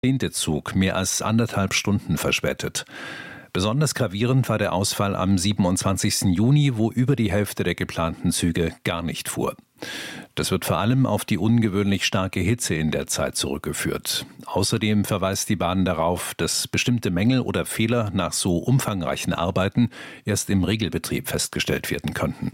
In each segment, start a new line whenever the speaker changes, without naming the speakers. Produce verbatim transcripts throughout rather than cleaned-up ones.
zehnte Zug mehr als anderthalb Stunden verspätet. Besonders gravierend war der Ausfall am siebenundzwanzigsten Juni, wo über die Hälfte der geplanten Züge gar nicht fuhr. Das wird vor allem auf die ungewöhnlich starke Hitze in der Zeit zurückgeführt. Außerdem verweist die Bahn darauf, dass bestimmte Mängel oder Fehler nach so umfangreichen Arbeiten erst im Regelbetrieb festgestellt werden könnten.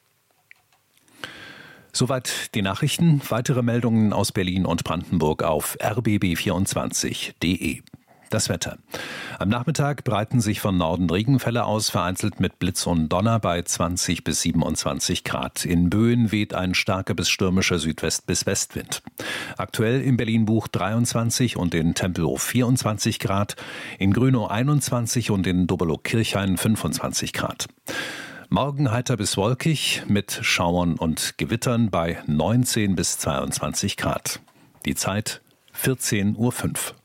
Soweit die Nachrichten. Weitere Meldungen aus Berlin und Brandenburg auf r b b vierundzwanzig punkt d e. Das Wetter. Am Nachmittag breiten sich von Norden Regenfälle aus, vereinzelt mit Blitz und Donner bei zwanzig bis siebenundzwanzig Grad. In Böen weht ein starker bis stürmischer Südwest- bis Westwind. Aktuell in Berlin-Buch dreiundzwanzig und in Tempelhof vierundzwanzig Grad, in Grünow einundzwanzig und in Dobelow-Kirchhain fünfundzwanzig Grad. Morgen heiter bis wolkig mit Schauern und Gewittern bei neunzehn bis zweiundzwanzig Grad. Die Zeit vierzehn Uhr fünf.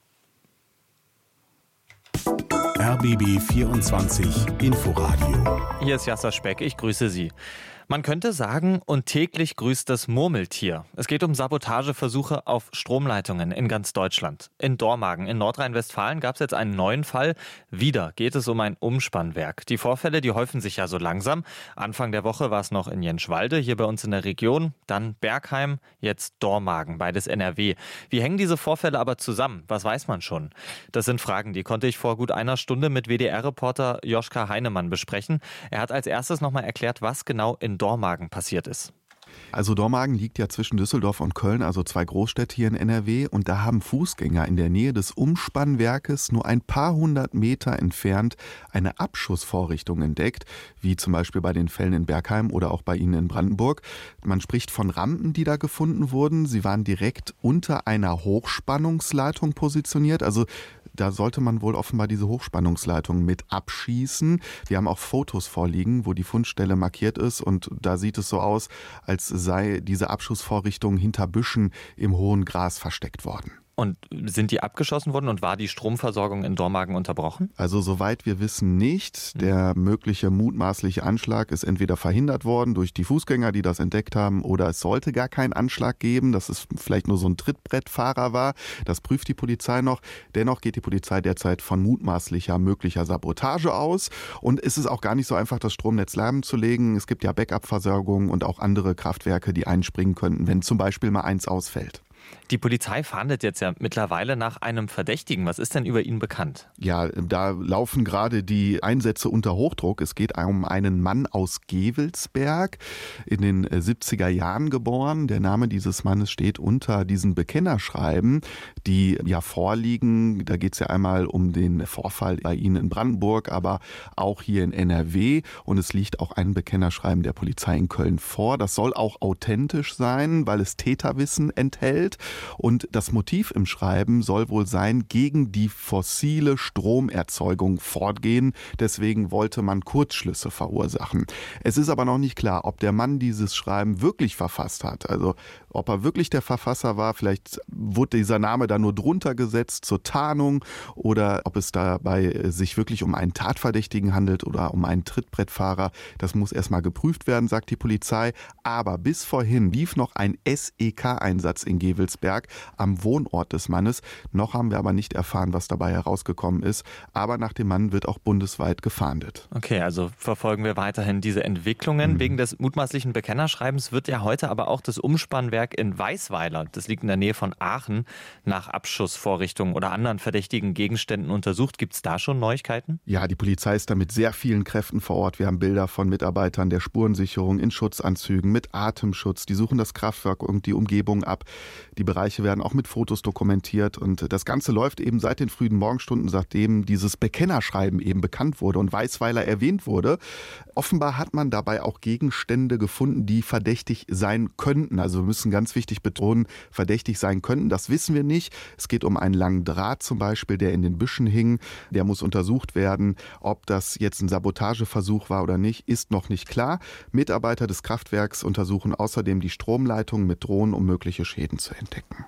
R B B vierundzwanzig Inforadio.
Hier ist Jasser Speck, ich grüße Sie. Man könnte sagen, und täglich grüßt das Murmeltier. Es geht um Sabotageversuche auf Stromleitungen in ganz Deutschland. In Dormagen in Nordrhein-Westfalen gab es jetzt einen neuen Fall. Wieder geht es um ein Umspannwerk. Die Vorfälle, die häufen sich ja so langsam. Anfang der Woche war es noch in Jenschwalde, hier bei uns in der Region. Dann Bergheim, jetzt Dormagen, beides N R W. Wie hängen diese Vorfälle aber zusammen? Was weiß man schon? Das sind Fragen, die konnte ich vor gut einer Stunde mit W D R-Reporter Joschka Heinemann besprechen. Er hat als erstes nochmal erklärt, was genau in Dormagen passiert ist.
Also Dormagen liegt ja zwischen Düsseldorf und Köln, also zwei Großstädte hier in N R W. Und da haben Fußgänger in der Nähe des Umspannwerkes nur ein paar hundert Meter entfernt eine Abschussvorrichtung entdeckt, wie zum Beispiel bei den Fällen in Bergheim oder auch bei Ihnen in Brandenburg. Man spricht von Rampen, die da gefunden wurden. Sie waren direkt unter einer Hochspannungsleitung positioniert. Also da sollte man wohl offenbar diese Hochspannungsleitung mit abschießen. Wir haben auch Fotos vorliegen, wo die Fundstelle markiert ist. Und da sieht es so aus, als sei diese Abschussvorrichtung hinter Büschen im hohen Gras versteckt worden.
Und sind die abgeschossen worden und war die Stromversorgung in Dormagen unterbrochen?
Also soweit wir wissen nicht. Der mögliche mutmaßliche Anschlag ist entweder verhindert worden durch die Fußgänger, die das entdeckt haben, oder es sollte gar keinen Anschlag geben, dass es vielleicht nur so ein Trittbrettfahrer war. Das prüft die Polizei noch. Dennoch geht die Polizei derzeit von mutmaßlicher möglicher Sabotage aus. Und es ist auch gar nicht so einfach, das Stromnetz lahmzulegen. Es gibt ja Backup-Versorgung und auch andere Kraftwerke, die einspringen könnten, wenn zum Beispiel mal eins ausfällt.
Die Polizei fahndet jetzt ja mittlerweile nach einem Verdächtigen. Was ist denn über ihn bekannt?
Ja, da laufen gerade die Einsätze unter Hochdruck. Es geht um einen Mann aus Gevelsberg, in den siebziger Jahren geboren. Der Name dieses Mannes steht unter diesen Bekennerschreiben, die ja vorliegen. Da geht es ja einmal um den Vorfall bei Ihnen in Brandenburg, aber auch hier in N R W. Und es liegt auch ein Bekennerschreiben der Polizei in Köln vor. Das soll auch authentisch sein, weil es Täterwissen enthält. Und das Motiv im Schreiben soll wohl sein, gegen die fossile Stromerzeugung fortgehen. Deswegen wollte man Kurzschlüsse verursachen. Es ist aber noch nicht klar, ob der Mann dieses Schreiben wirklich verfasst hat. Also ob er wirklich der Verfasser war. Vielleicht wurde dieser Name da nur drunter gesetzt zur Tarnung oder ob es dabei sich wirklich um einen Tatverdächtigen handelt oder um einen Trittbrettfahrer. Das muss erstmal geprüft werden, sagt die Polizei. Aber bis vorhin lief noch ein S E K-Einsatz in Gevelsberg am Wohnort des Mannes. Noch haben wir aber nicht erfahren, was dabei herausgekommen ist. Aber nach dem Mann wird auch bundesweit gefahndet.
Okay, also verfolgen wir weiterhin diese Entwicklungen. Mhm. Wegen des mutmaßlichen Bekennerschreibens wird ja heute aber auch das Umspannwerk in Weißweiler, das liegt in der Nähe von Aachen, nach Abschussvorrichtungen oder anderen verdächtigen Gegenständen untersucht. Gibt es da schon Neuigkeiten?
Ja, die Polizei ist da mit sehr vielen Kräften vor Ort. Wir haben Bilder von Mitarbeitern der Spurensicherung in Schutzanzügen mit Atemschutz. Die suchen das Kraftwerk und die Umgebung ab. Die Bereiche werden auch mit Fotos dokumentiert und das Ganze läuft eben seit den frühen Morgenstunden, seitdem dieses Bekennerschreiben eben bekannt wurde und Weißweiler erwähnt wurde. Offenbar hat man dabei auch Gegenstände gefunden, die verdächtig sein könnten. Also wir müssen ganz wichtig betonen, verdächtig sein könnten. Das wissen wir nicht. Es geht um einen langen Draht zum Beispiel, der in den Büschen hing. Der muss untersucht werden. Ob das jetzt ein Sabotageversuch war oder nicht, ist noch nicht klar. Mitarbeiter des Kraftwerks untersuchen außerdem die Stromleitung mit Drohnen, um mögliche Schäden zu entdecken.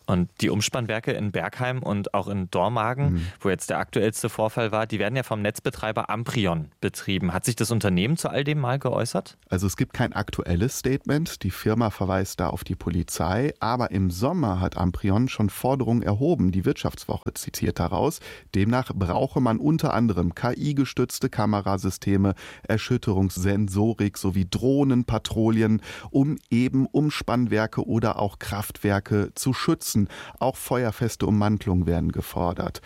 Und die Umspannwerke in Bergheim und auch in Dormagen, mhm. wo jetzt der aktuellste Vorfall war, die werden ja vom Netzbetreiber Amprion betrieben. Hat sich das Unternehmen zu all dem mal geäußert?
Also es gibt kein aktuelles Statement. Die Firma verweist da auf die Polizei. Aber im Sommer hat Amprion schon Forderungen erhoben. Die Wirtschaftswoche zitiert daraus. Demnach brauche man unter anderem K I-gestützte Kamerasysteme, Erschütterungssensorik sowie Drohnenpatrouillen, um eben Umspannwerke oder auch Kraftwerke zu schützen. Auch feuerfeste Ummantelungen werden gefordert.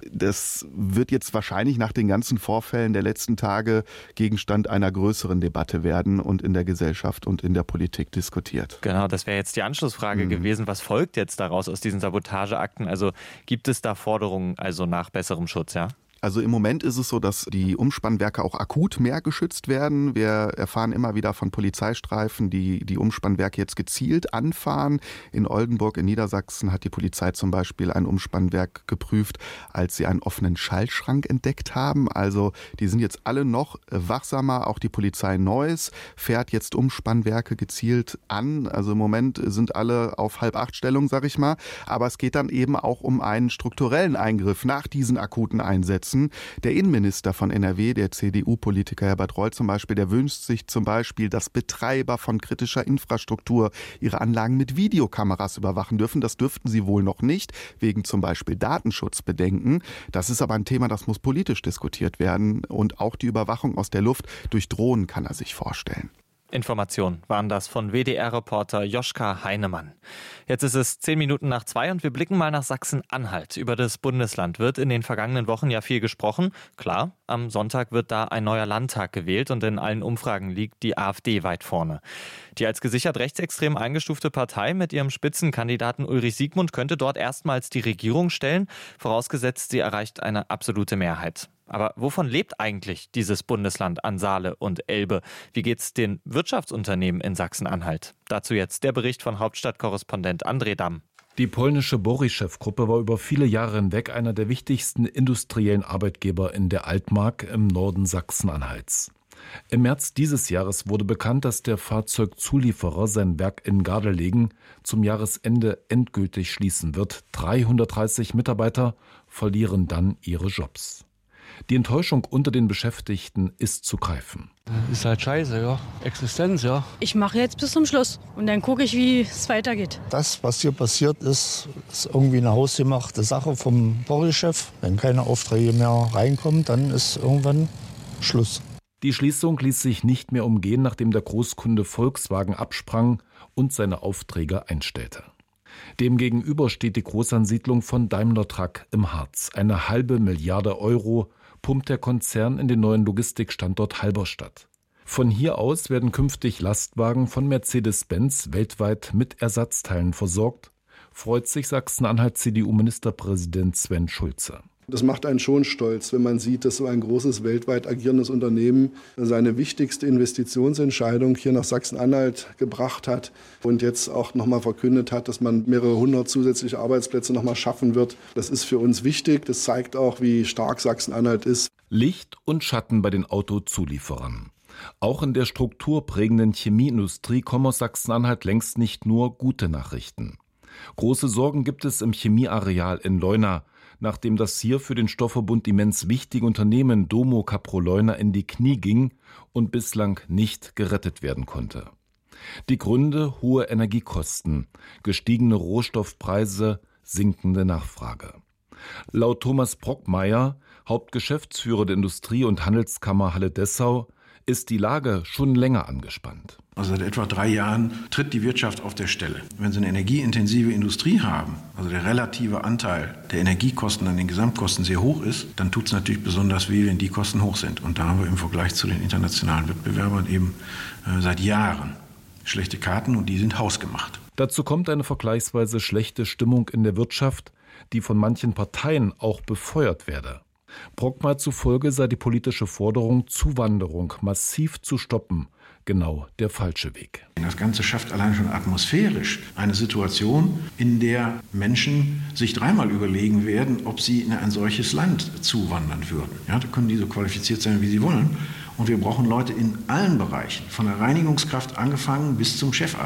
Das wird jetzt wahrscheinlich nach den ganzen Vorfällen der letzten Tage Gegenstand einer größeren Debatte werden und in der Gesellschaft und in der Politik diskutiert.
Genau, das wäre jetzt die Anschlussfrage mhm. gewesen. Was folgt jetzt daraus aus diesen Sabotageakten? Also gibt es da Forderungen also nach besserem Schutz, ja?
Also im Moment ist es so, dass die Umspannwerke auch akut mehr geschützt werden. Wir erfahren immer wieder von Polizeistreifen, die die Umspannwerke jetzt gezielt anfahren. In Oldenburg in Niedersachsen hat die Polizei zum Beispiel ein Umspannwerk geprüft, als sie einen offenen Schaltschrank entdeckt haben. Also die sind jetzt alle noch wachsamer. Auch die Polizei Neuss fährt jetzt Umspannwerke gezielt an. Also im Moment sind alle auf Halb-Acht-Stellung, sag ich mal. Aber es geht dann eben auch um einen strukturellen Eingriff nach diesen akuten Einsätzen. Der Innenminister von N R W, der C D U-Politiker Herbert Reul zum Beispiel, der wünscht sich zum Beispiel, dass Betreiber von kritischer Infrastruktur ihre Anlagen mit Videokameras überwachen dürfen. Das dürften sie wohl noch nicht, wegen zum Beispiel Datenschutzbedenken. Das ist aber ein Thema, das muss politisch diskutiert werden. Und auch die Überwachung aus der Luft durch Drohnen kann er sich vorstellen.
Informationen waren das von W D R-Reporter Joschka Heinemann. Jetzt ist es zehn Minuten nach zwei und wir blicken mal nach Sachsen-Anhalt. Über das Bundesland wird in den vergangenen Wochen ja viel gesprochen. Klar, am Sonntag wird da ein neuer Landtag gewählt und in allen Umfragen liegt die AfD weit vorne. Die als gesichert rechtsextrem eingestufte Partei mit ihrem Spitzenkandidaten Ulrich Siegmund könnte dort erstmals die Regierung stellen, vorausgesetzt sie erreicht eine absolute Mehrheit. Aber wovon lebt eigentlich dieses Bundesland an Saale und Elbe? Wie geht's den Wirtschaftsunternehmen in Sachsen-Anhalt? Dazu jetzt der Bericht von Hauptstadtkorrespondent André Damm.
Die polnische Boryschew-Gruppe war über viele Jahre hinweg einer der wichtigsten industriellen Arbeitgeber in der Altmark im Norden Sachsen-Anhalts. Im März dieses Jahres wurde bekannt, dass der Fahrzeugzulieferer sein Werk in Gardelegen zum Jahresende endgültig schließen wird. dreihundertdreißig Mitarbeiter verlieren dann ihre Jobs. Die Enttäuschung unter den Beschäftigten ist zu greifen.
Ist halt scheiße, ja. Existenz, ja.
Ich mache jetzt bis zum Schluss und dann gucke ich, wie es weitergeht.
Das, was hier passiert ist, ist irgendwie eine hausgemachte Sache vom Boryschew. Wenn keine Aufträge mehr reinkommen, dann ist irgendwann Schluss.
Die Schließung ließ sich nicht mehr umgehen, nachdem der Großkunde Volkswagen absprang und seine Aufträge einstellte. Demgegenüber steht die Großansiedlung von Daimler Truck im Harz. Eine halbe Milliarde Euro pumpt der Konzern in den neuen Logistikstandort Halberstadt. Von hier aus werden künftig Lastwagen von Mercedes-Benz weltweit mit Ersatzteilen versorgt, freut sich Sachsen-Anhalt-C D U-Ministerpräsident Sven Schulze.
Das macht einen schon stolz, wenn man sieht, dass so ein großes, weltweit agierendes Unternehmen seine wichtigste Investitionsentscheidung hier nach Sachsen-Anhalt gebracht hat und jetzt auch nochmal verkündet hat, dass man mehrere hundert zusätzliche Arbeitsplätze nochmal schaffen wird. Das ist für uns wichtig. Das zeigt auch, wie stark Sachsen-Anhalt ist.
Licht und Schatten bei den Autozulieferern. Auch in der strukturprägenden Chemieindustrie kommen aus Sachsen-Anhalt längst nicht nur gute Nachrichten. Große Sorgen gibt es im Chemieareal in Leuna, nachdem das hier für den Stoffverbund immens wichtige Unternehmen Domo Caproleuner in die Knie ging und bislang nicht gerettet werden konnte. Die Gründe: hohe Energiekosten, gestiegene Rohstoffpreise, sinkende Nachfrage. Laut Thomas Brockmeier, Hauptgeschäftsführer der Industrie- und Handelskammer Halle-Dessau, ist die Lage schon länger angespannt.
Also seit etwa drei Jahren tritt die Wirtschaft auf der Stelle. Wenn Sie eine energieintensive Industrie haben, also der relative Anteil der Energiekosten an den Gesamtkosten sehr hoch ist, dann tut es natürlich besonders weh, wenn die Kosten hoch sind. Und da haben wir im Vergleich zu den internationalen Wettbewerbern eben äh, seit Jahren schlechte Karten und die sind hausgemacht.
Dazu kommt eine vergleichsweise schlechte Stimmung in der Wirtschaft, die von manchen Parteien auch befeuert werde. Brockmeier zufolge sei die politische Forderung, Zuwanderung massiv zu stoppen, genau der falsche Weg.
Das Ganze schafft allein schon atmosphärisch eine Situation, in der Menschen sich dreimal überlegen werden, ob sie in ein solches Land zuwandern würden. Ja, da können die so qualifiziert sein, wie sie wollen. Und wir brauchen Leute in allen Bereichen, von der Reinigungskraft angefangen bis zum Chefarzt.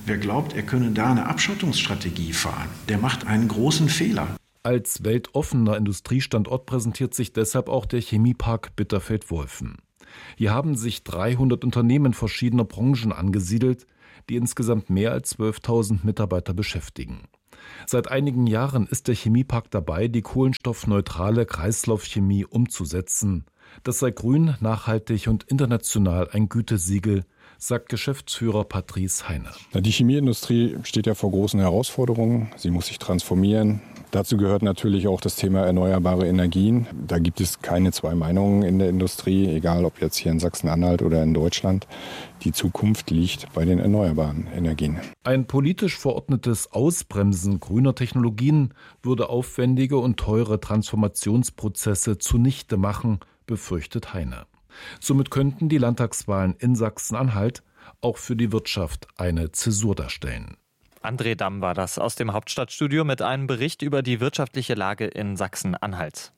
Wer glaubt, er könne da eine Abschottungsstrategie fahren, der macht einen großen Fehler.
Als weltoffener Industriestandort präsentiert sich deshalb auch der Chemiepark Bitterfeld-Wolfen. Hier haben sich dreihundert Unternehmen verschiedener Branchen angesiedelt, die insgesamt mehr als zwölftausend Mitarbeiter beschäftigen. Seit einigen Jahren ist der Chemiepark dabei, die kohlenstoffneutrale Kreislaufchemie umzusetzen. Das sei grün, nachhaltig und international ein Gütesiegel, sagt Geschäftsführer Patrice Heine.
Die Chemieindustrie steht ja vor großen Herausforderungen. Sie muss sich transformieren. Dazu gehört natürlich auch das Thema erneuerbare Energien. Da gibt es keine zwei Meinungen in der Industrie, egal ob jetzt hier in Sachsen-Anhalt oder in Deutschland. Die Zukunft liegt bei den erneuerbaren Energien.
Ein politisch verordnetes Ausbremsen grüner Technologien würde aufwendige und teure Transformationsprozesse zunichte machen, befürchtet Heine. Somit könnten die Landtagswahlen in Sachsen-Anhalt auch für die Wirtschaft eine Zäsur darstellen.
André Damm war das aus dem Hauptstadtstudio mit einem Bericht über die wirtschaftliche Lage in Sachsen-Anhalt.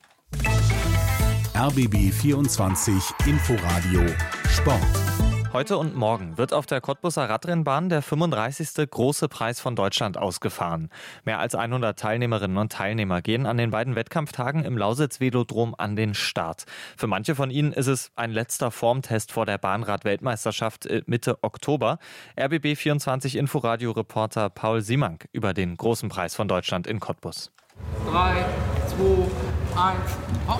R B B vierundzwanzig Inforadio Sport.
Heute und morgen wird auf der Cottbuser Radrennbahn der fünfunddreißigste Große Preis von Deutschland ausgefahren. Mehr als hundert Teilnehmerinnen und Teilnehmer gehen an den beiden Wettkampftagen im Lausitz-Velodrom an den Start. Für manche von ihnen ist es ein letzter Formtest vor der Bahnrad-Weltmeisterschaft Mitte Oktober. R B B vierundzwanzig Inforadio-Reporter Paul Simank über den Großen Preis von Deutschland in Cottbus.
drei, zwei, eins, hopp!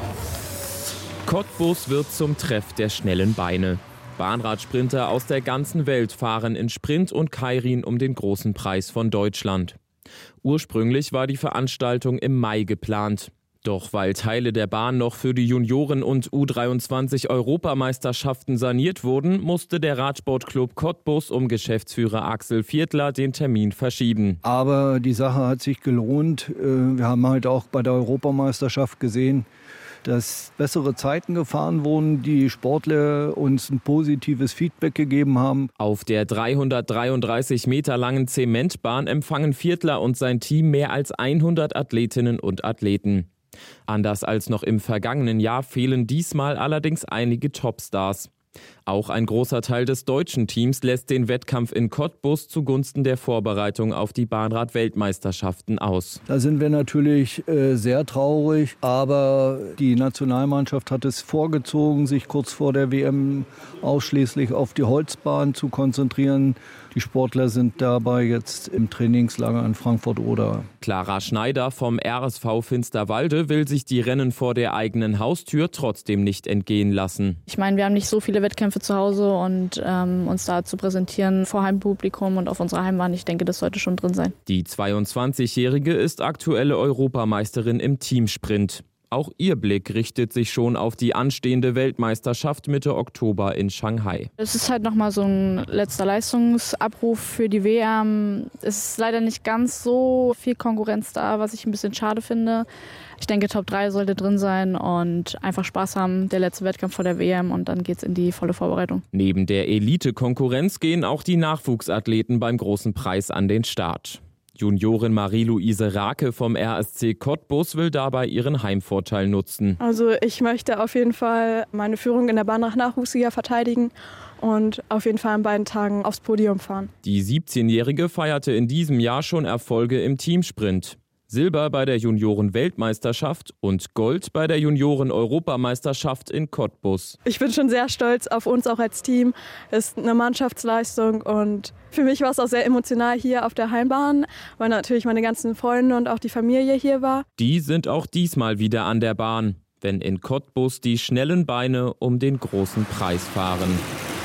Cottbus wird zum Treff der schnellen Beine. Bahnradsprinter aus der ganzen Welt fahren in Sprint und Keirin um den Großen Preis von Deutschland. Ursprünglich war die Veranstaltung im Mai geplant. Doch weil Teile der Bahn noch für die Junioren- und U dreiundzwanzig Europameisterschaften saniert wurden, musste der Radsportclub Cottbus um Geschäftsführer Axel Viertler den Termin verschieben.
Aber die Sache hat sich gelohnt. Wir haben halt auch bei der Europameisterschaft gesehen, dass bessere Zeiten gefahren wurden, die Sportler uns ein positives Feedback gegeben haben.
Auf der dreihundertdreiunddreißig Meter langen Zementbahn empfangen Viertler und sein Team mehr als hundert Athletinnen und Athleten. Anders als noch im vergangenen Jahr fehlen diesmal allerdings einige Topstars. Auch ein großer Teil des deutschen Teams lässt den Wettkampf in Cottbus zugunsten der Vorbereitung auf die Bahnrad-Weltmeisterschaften aus.
Da sind wir natürlich äh, sehr traurig, aber die Nationalmannschaft hat es vorgezogen, sich kurz vor der W M ausschließlich auf die Holzbahn zu konzentrieren. Die Sportler sind dabei jetzt im Trainingslager in Frankfurt-Oder.
Clara Schneider vom R S V Finsterwalde will sich die Rennen vor der eigenen Haustür trotzdem nicht entgehen lassen.
Ich meine, wir haben nicht so viele Wettkämpfe zu Hause und ähm, uns da zu präsentieren vor Heimpublikum und auf unserer Heimbahn, ich denke, das sollte schon drin sein.
Die zweiundzwanzigjährige ist aktuelle Europameisterin im Teamsprint. Auch ihr Blick richtet sich schon auf die anstehende Weltmeisterschaft Mitte Oktober in Shanghai.
Es ist halt nochmal so ein letzter Leistungsabruf für die W M. Es ist leider nicht ganz so viel Konkurrenz da, was ich ein bisschen schade finde. Ich denke, Top drei sollte drin sein und einfach Spaß haben. Der letzte Wettkampf vor der W M und dann geht's in die volle Vorbereitung.
Neben der Elite-Konkurrenz gehen auch die Nachwuchsathleten beim Großen Preis an den Start. Juniorin Marie-Louise Rake vom R S C Cottbus will dabei ihren Heimvorteil nutzen.
Also ich möchte auf jeden Fall meine Führung in der Bahnrad-Nachwuchsliga verteidigen und auf jeden Fall an beiden Tagen aufs Podium fahren.
Die siebzehnjährige feierte in diesem Jahr schon Erfolge im Teamsprint. Silber bei der Junioren-Weltmeisterschaft und Gold bei der Junioren-Europameisterschaft in Cottbus.
Ich bin schon sehr stolz auf uns auch als Team. Es ist eine Mannschaftsleistung und für mich war es auch sehr emotional hier auf der Heimbahn, weil natürlich meine ganzen Freunde und auch die Familie hier war.
Die sind auch diesmal wieder an der Bahn, wenn in Cottbus die schnellen Beine um den Großen Preis fahren.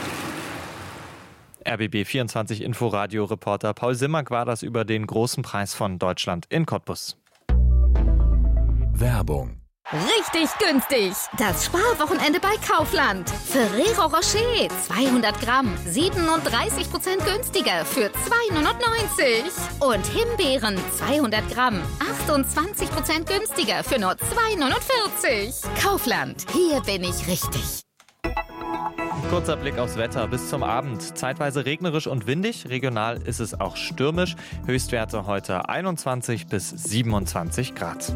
R B B vierundzwanzig Inforadio-Reporter Paul Simank war das über den Großen Preis von Deutschland in Cottbus.
Werbung.
Richtig günstig! Das Sparwochenende bei Kaufland. Ferrero Rocher zweihundert Gramm, siebenunddreißig Prozent günstiger für zwei neunundneunzig. Und Himbeeren zweihundert Gramm, achtundzwanzig Prozent günstiger für nur zwei neunundvierzig. Kaufland, hier bin ich richtig.
Kurzer Blick aufs Wetter bis zum Abend. Zeitweise regnerisch und windig, regional ist es auch stürmisch. Höchstwerte heute einundzwanzig bis siebenundzwanzig Grad.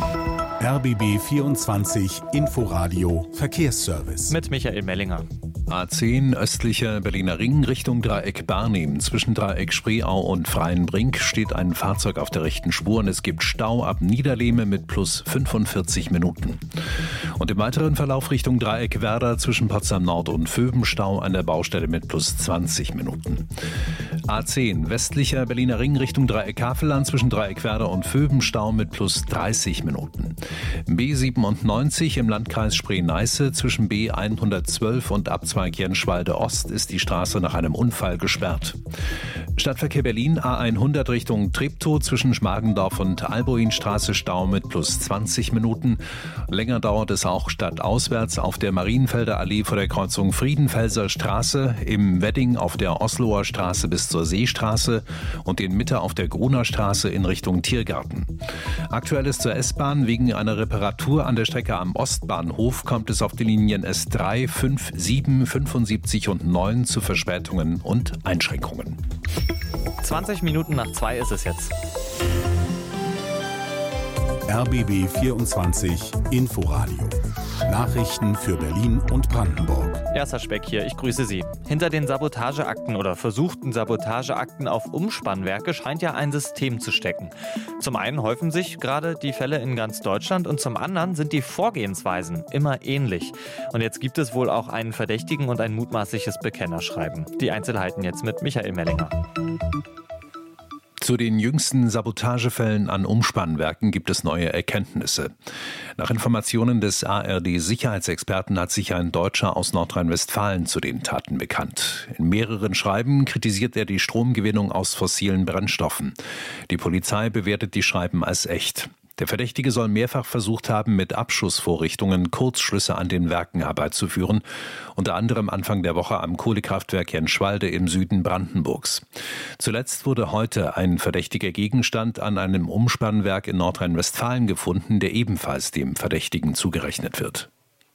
R B B vierundzwanzig Inforadio Verkehrsservice.
Mit Michael Mellinger.
A zehn östlicher Berliner Ring Richtung Dreieck Barnim. Zwischen Dreieck Spreeau und Freienbrink steht ein Fahrzeug auf der rechten Spur und es gibt Stau ab Niederlehme mit plus fünfundvierzig Minuten. Und im weiteren Verlauf Richtung Dreieck Werder zwischen Potsdam Nord und Vöben Stau an der Baustelle mit plus zwanzig Minuten. A zehn westlicher Berliner Ring Richtung Dreieck Havelland zwischen Dreieck Werder und Vöben Stau mit plus dreißig Minuten. B siebenundneunzig im Landkreis Spree-Neiße zwischen B hundertzwölf und Abzweig Jenschwalde Ost ist die Straße nach einem Unfall gesperrt. Stadtverkehr Berlin A hundert Richtung Treptow zwischen Schmargendorf und Alboinstraße Stau mit plus zwanzig Minuten. Länger dauert es auch stadtauswärts auf der Marienfelder Allee vor der Kreuzung Friedenfelser Straße, im Wedding auf der Osloer Straße bis zur Seestraße und in Mitte auf der Gruner Straße in Richtung Tiergarten. Aktuell ist zur S-Bahn wegen einer Reparatur an der Strecke am Ostbahnhof kommt es auf den Linien S drei, fünf, sieben, fünfundsiebzig und neun zu Verspätungen und Einschränkungen.
zwanzig Minuten nach zwei ist es jetzt.
R B B vierundzwanzig Inforadio. Nachrichten für Berlin und Brandenburg.
Erster Speck hier, ich grüße Sie. Hinter den Sabotageakten oder versuchten Sabotageakten auf Umspannwerke scheint ja ein System zu stecken. Zum einen häufen sich gerade die Fälle in ganz Deutschland und zum anderen sind die Vorgehensweisen immer ähnlich. Und jetzt gibt es wohl auch einen Verdächtigen und ein mutmaßliches Bekennerschreiben. Die Einzelheiten jetzt mit Michael Mellinger.
Zu den jüngsten Sabotagefällen an Umspannwerken gibt es neue Erkenntnisse. Nach Informationen des A R D-Sicherheitsexperten hat sich ein Deutscher aus Nordrhein-Westfalen zu den Taten bekannt. In mehreren Schreiben kritisiert er die Stromgewinnung aus fossilen Brennstoffen. Die Polizei bewertet die Schreiben als echt. Der Verdächtige soll mehrfach versucht haben, mit Abschussvorrichtungen Kurzschlüsse an den Werken herbeizuführen, unter anderem Anfang der Woche am Kohlekraftwerk Jenschwalde im Süden Brandenburgs. Zuletzt wurde heute ein verdächtiger Gegenstand an einem Umspannwerk in Nordrhein-Westfalen gefunden, der ebenfalls dem Verdächtigen zugerechnet wird.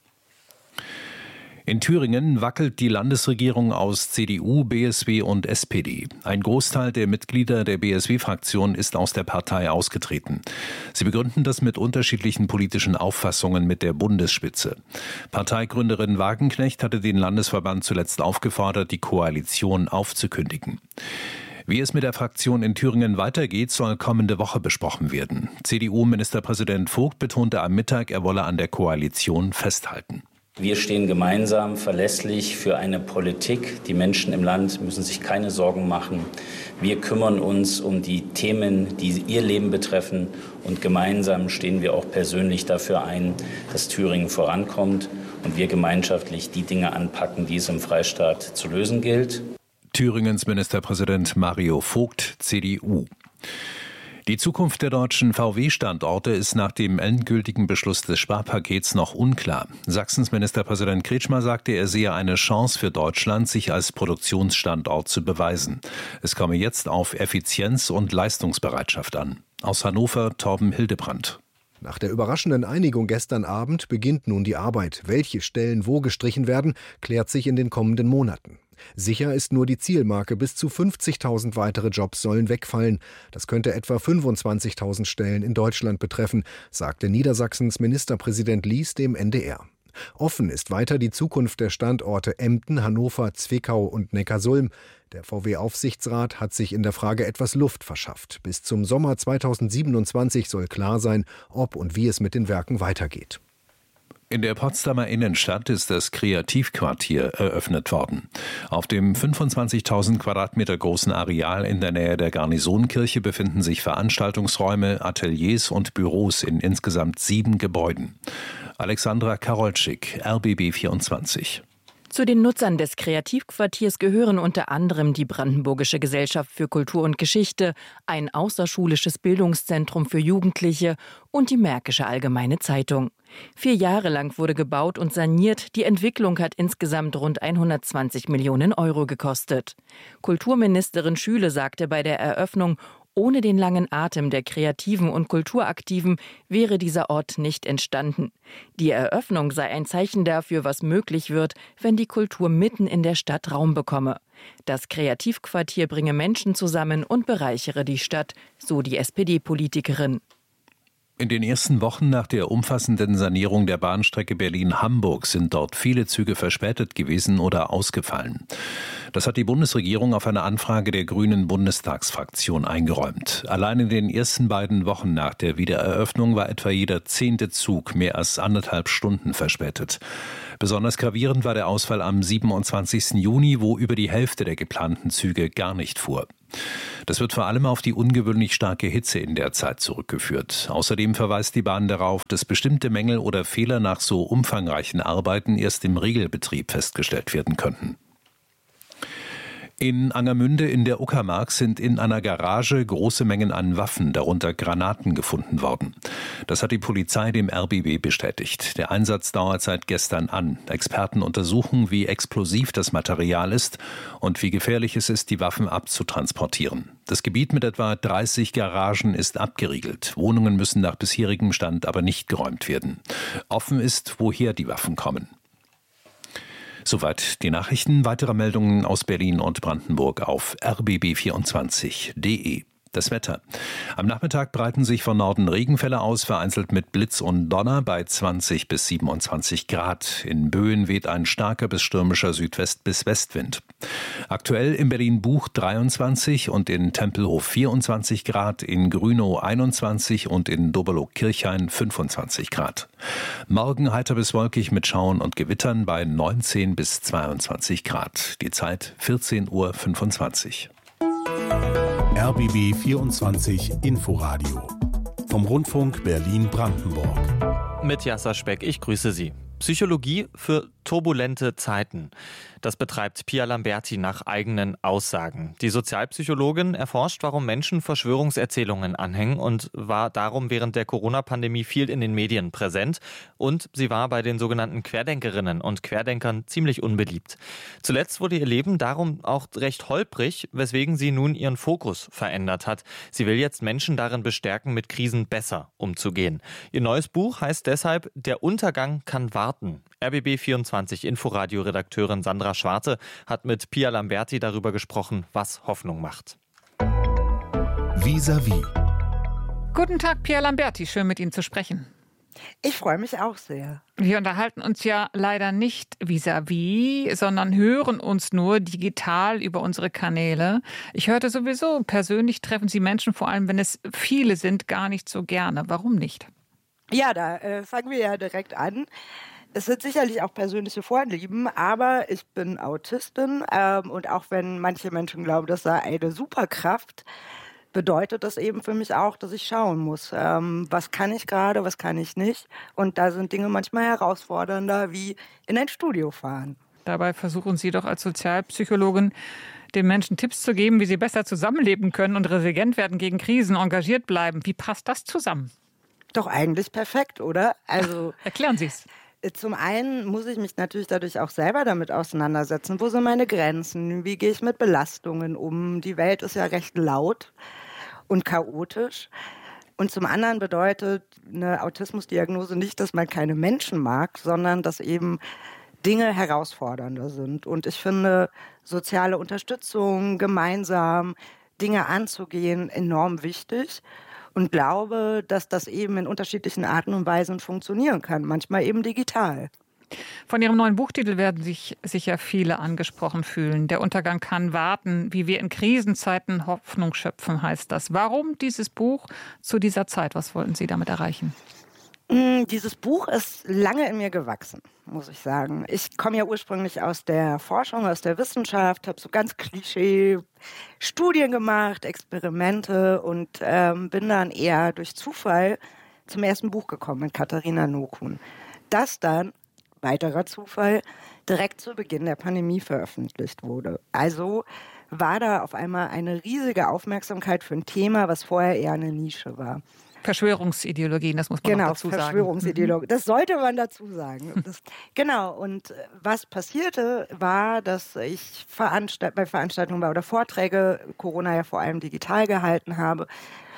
In Thüringen wackelt die Landesregierung aus C D U, B S W und S P D. Ein Großteil der Mitglieder der B S W-Fraktion ist aus der Partei ausgetreten. Sie begründen das mit unterschiedlichen politischen Auffassungen mit der Bundesspitze. Parteigründerin Wagenknecht hatte den Landesverband zuletzt aufgefordert, die Koalition aufzukündigen. Wie es mit der Fraktion in Thüringen weitergeht, soll kommende Woche besprochen werden. C D U-Ministerpräsident Vogt betonte am Mittag, er wolle an der Koalition festhalten.
Wir stehen gemeinsam verlässlich für eine Politik. Die Menschen im Land müssen sich keine Sorgen machen. Wir kümmern uns um die Themen, die ihr Leben betreffen. Und gemeinsam stehen wir auch persönlich dafür ein, dass Thüringen vorankommt und wir gemeinschaftlich die Dinge anpacken, die es im Freistaat zu lösen gilt.
Thüringens Ministerpräsident Mario Vogt, C D U. Die Zukunft der deutschen V W-Standorte ist nach dem endgültigen Beschluss des Sparpakets noch unklar. Sachsens Ministerpräsident Kretschmer sagte, er sehe eine Chance für Deutschland, sich als Produktionsstandort zu beweisen. Es komme jetzt auf Effizienz und Leistungsbereitschaft an. Aus Hannover Torben Hildebrandt.
Nach der überraschenden Einigung gestern Abend beginnt nun die Arbeit. Welche Stellen wo gestrichen werden, klärt sich in den kommenden Monaten. Sicher ist nur die Zielmarke, bis zu fünfzigtausend weitere Jobs sollen wegfallen. Das könnte etwa fünfundzwanzigtausend Stellen in Deutschland betreffen, sagte Niedersachsens Ministerpräsident Lies dem N D R. Offen ist weiter die Zukunft der Standorte Emden, Hannover, Zwickau und Neckarsulm. Der V W-Aufsichtsrat hat sich in der Frage etwas Luft verschafft. Bis zum Sommer zweitausendsiebenundzwanzig soll klar sein, ob und wie es mit den Werken weitergeht.
In der Potsdamer Innenstadt ist das Kreativquartier eröffnet worden. Auf dem fünfundzwanzigtausend Quadratmeter großen Areal in der Nähe der Garnisonkirche befinden sich Veranstaltungsräume, Ateliers und Büros in insgesamt sieben Gebäuden. Alexandra Karolczyk, R B B vierundzwanzig.
Zu den Nutzern des Kreativquartiers gehören unter anderem die Brandenburgische Gesellschaft für Kultur und Geschichte, ein außerschulisches Bildungszentrum für Jugendliche und die Märkische Allgemeine Zeitung. Vier Jahre lang wurde gebaut und saniert. Die Entwicklung hat insgesamt rund hundertzwanzig Millionen Euro gekostet. Kulturministerin Schüle sagte bei der Eröffnung, ohne den langen Atem der Kreativen und Kulturaktiven wäre dieser Ort nicht entstanden. Die Eröffnung sei ein Zeichen dafür, was möglich wird, wenn die Kultur mitten in der Stadt Raum bekomme. Das Kreativquartier bringe Menschen zusammen und bereichere die Stadt, so die S P D-Politikerin.
In den ersten Wochen nach der umfassenden Sanierung der Bahnstrecke Berlin-Hamburg sind dort viele Züge verspätet gewesen oder ausgefallen. Das hat die Bundesregierung auf eine Anfrage der Grünen Bundestagsfraktion eingeräumt. Allein in den ersten beiden Wochen nach der Wiedereröffnung war etwa jeder zehnte Zug mehr als anderthalb Stunden verspätet. Besonders gravierend war der Ausfall am siebenundzwanzigsten Juni, wo über die Hälfte der geplanten Züge gar nicht fuhr. Das wird vor allem auf die ungewöhnlich starke Hitze in der Zeit zurückgeführt. Außerdem verweist die Bahn darauf, dass bestimmte Mängel oder Fehler nach so umfangreichen Arbeiten erst im Regelbetrieb festgestellt werden könnten. In Angermünde in der Uckermark sind in einer Garage große Mengen an Waffen, darunter Granaten, gefunden worden. Das hat die Polizei dem R B B bestätigt. Der Einsatz dauert seit gestern an. Experten untersuchen, wie explosiv das Material ist und wie gefährlich es ist, die Waffen abzutransportieren. Das Gebiet mit etwa dreißig Garagen ist abgeriegelt. Wohnungen müssen nach bisherigem Stand aber nicht geräumt werden. Offen ist, woher die Waffen kommen. Soweit die Nachrichten. Weitere Meldungen aus Berlin und Brandenburg auf r b b vierundzwanzig punkt d e. Das Wetter. Am Nachmittag breiten sich von Norden Regenfälle aus, vereinzelt mit Blitz und Donner bei zwanzig bis siebenundzwanzig Grad. In Böen weht ein starker bis stürmischer Südwest- bis Westwind. Aktuell in Berlin-Buch dreiundzwanzig und in Tempelhof vierundzwanzig Grad, in Grünow einundzwanzig und in Doberloh-Kirchhain fünfundzwanzig Grad. Morgen heiter bis wolkig mit Schauern und Gewittern bei neunzehn bis zweiundzwanzig Grad. Die Zeit vierzehn Uhr fünfundzwanzig.
R B B vierundzwanzig Inforadio vom Rundfunk Berlin-Brandenburg.
Mit Jasser Speck, ich grüße Sie. Psychologie für turbulente Zeiten. Das betreibt Pia Lamberti nach eigenen Aussagen. Die Sozialpsychologin erforscht, warum Menschen Verschwörungserzählungen anhängen und war darum während der Corona-Pandemie viel in den Medien präsent. Und sie war bei den sogenannten Querdenkerinnen und Querdenkern ziemlich unbeliebt. Zuletzt wurde ihr Leben darum auch recht holprig, weswegen sie nun ihren Fokus verändert hat. Sie will jetzt Menschen darin bestärken, mit Krisen besser umzugehen. Ihr neues Buch heißt deshalb Der Untergang kann warten. R B B vierundzwanzig Inforadio-Redakteurin Sandra Schwarte hat mit Pia Lamberti darüber gesprochen, was Hoffnung macht.
Vis-à-vis.
Guten Tag, Pia Lamberti. Schön, mit Ihnen zu sprechen.
Ich freue mich auch sehr.
Wir unterhalten uns ja leider nicht vis-à-vis, sondern hören uns nur digital über unsere Kanäle. Ich hörte sowieso, persönlich treffen Sie Menschen, vor allem wenn es viele sind, gar nicht so gerne. Warum nicht?
Ja, da äh, fangen wir ja direkt an. Es sind sicherlich auch persönliche Vorlieben, aber ich bin Autistin ähm, und auch wenn manche Menschen glauben, das sei eine Superkraft, bedeutet das eben für mich auch, dass ich schauen muss, ähm, was kann ich gerade, was kann ich nicht. Und da sind Dinge manchmal herausfordernder, wie in ein Studio fahren.
Dabei versuchen Sie doch als Sozialpsychologin, den Menschen Tipps zu geben, wie sie besser zusammenleben können und resilient werden gegen Krisen, engagiert bleiben. Wie passt das zusammen?
Doch eigentlich perfekt, oder? Also
erklären Sie es.
Zum einen muss ich mich natürlich dadurch auch selber damit auseinandersetzen. Wo sind meine Grenzen? Wie gehe ich mit Belastungen um? Die Welt ist ja recht laut und chaotisch. Und zum anderen bedeutet eine Autismusdiagnose nicht, dass man keine Menschen mag, sondern dass eben Dinge herausfordernder sind. Und ich finde soziale Unterstützung, gemeinsam Dinge anzugehen, enorm wichtig. Und glaube, dass das eben in unterschiedlichen Arten und Weisen funktionieren kann, manchmal eben digital.
Von Ihrem neuen Buchtitel werden sich sicher viele angesprochen fühlen. Der Untergang kann warten, wie wir in Krisenzeiten Hoffnung schöpfen, heißt das. Warum dieses Buch zu dieser Zeit? Was wollten Sie damit erreichen?
Dieses Buch ist lange in mir gewachsen, muss ich sagen. Ich komme ja ursprünglich aus der Forschung, aus der Wissenschaft, habe so ganz Klischee Studien gemacht, Experimente und ähm, bin dann eher durch Zufall zum ersten Buch gekommen mit Katharina Nokun. Das dann, weiterer Zufall, direkt zu Beginn der Pandemie veröffentlicht wurde. Also war da auf einmal eine riesige Aufmerksamkeit für ein Thema, was vorher eher eine Nische war.
Verschwörungsideologien, das muss man
genau,
noch dazu sagen.
Verschwörungsideologien, das sollte man dazu sagen. Das, genau, und was passierte, war, dass ich veranstalt, bei Veranstaltungen war oder Vorträge, Corona ja vor allem digital gehalten habe.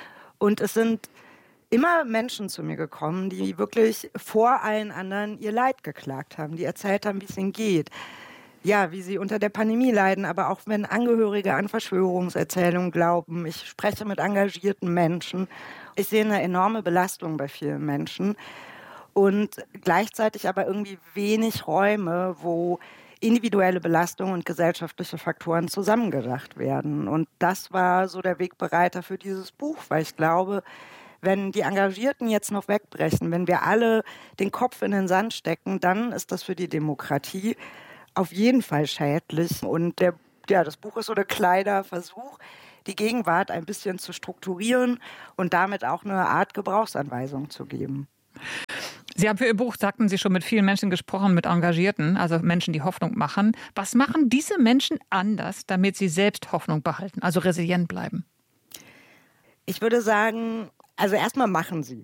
Und es sind immer Menschen zu mir gekommen, die wirklich vor allen anderen ihr Leid geklagt haben, die erzählt haben, wie es ihnen geht. Ja, wie sie unter der Pandemie leiden, aber auch wenn Angehörige an Verschwörungserzählungen glauben. Ich spreche mit engagierten Menschen Ich sehe eine enorme Belastung bei vielen Menschen und gleichzeitig aber irgendwie wenig Räume, wo individuelle Belastung und gesellschaftliche Faktoren zusammengedacht werden. Und das war so der Wegbereiter für dieses Buch, weil ich glaube, wenn die Engagierten jetzt noch wegbrechen, wenn wir alle den Kopf in den Sand stecken, dann ist das für die Demokratie auf jeden Fall schädlich. Und der, ja, das Buch ist so ein kleiner Versuch, die Gegenwart ein bisschen zu strukturieren und damit auch eine Art Gebrauchsanweisung zu geben.
Sie haben für Ihr Buch, sagten Sie, schon mit vielen Menschen gesprochen, mit Engagierten, also Menschen, die Hoffnung machen. Was machen diese Menschen anders, damit sie selbst Hoffnung behalten, also resilient bleiben?
Ich würde sagen, also erstmal machen sie.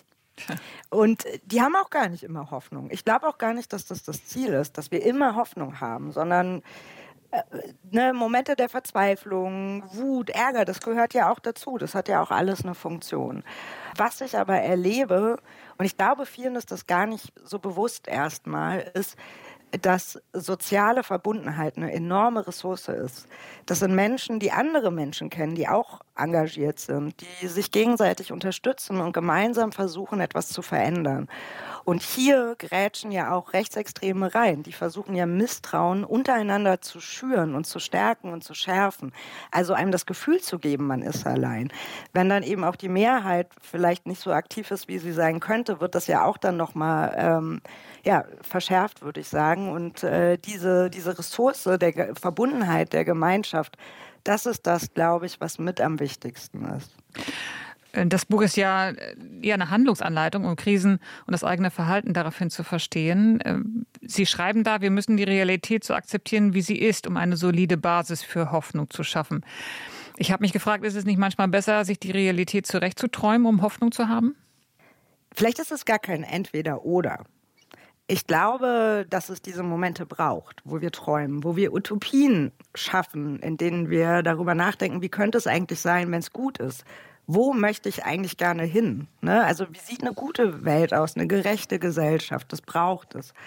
Und die haben auch gar nicht immer Hoffnung. Ich glaube auch gar nicht, dass das das Ziel ist, dass wir immer Hoffnung haben, sondern äh, ne, Momente der Verzweiflung, Wut, Ärger, das gehört ja auch dazu. Das hat ja auch alles eine Funktion. Was ich aber erlebe, und ich glaube, vielen ist das gar nicht so bewusst erstmal, ist, dass soziale Verbundenheit eine enorme Ressource ist. Das sind Menschen, die andere Menschen kennen, die auch engagiert sind, die sich gegenseitig unterstützen und gemeinsam versuchen, etwas zu verändern. Und hier grätschen ja auch Rechtsextreme rein. Die versuchen ja Misstrauen untereinander zu schüren und zu stärken und zu schärfen. Also einem das Gefühl zu geben, man ist allein. Wenn dann eben auch die Mehrheit vielleicht nicht so aktiv ist, wie sie sein könnte, wird das ja auch dann nochmal ähm, ja, verschärft, würde ich sagen. Und äh, diese, diese Ressource der Ge- Verbundenheit, der Gemeinschaft, das ist das, glaube ich, was mit am wichtigsten ist.
Das Buch ist ja eher eine Handlungsanleitung, um Krisen und das eigene Verhalten daraufhin zu verstehen. Sie schreiben da, wir müssen die Realität so akzeptieren, wie sie ist, um eine solide Basis für Hoffnung zu schaffen. Ich habe mich gefragt, ist es nicht manchmal besser, sich die Realität zurechtzuträumen, um Hoffnung zu haben?
Vielleicht ist es gar kein Entweder-Oder. Ich glaube, dass es diese Momente braucht, wo wir träumen, wo wir Utopien schaffen, in denen wir darüber nachdenken, wie könnte es eigentlich sein, wenn es gut ist. Wo möchte ich eigentlich gerne hin? Ne? Also wie sieht eine gute Welt aus, eine gerechte Gesellschaft? Das braucht es.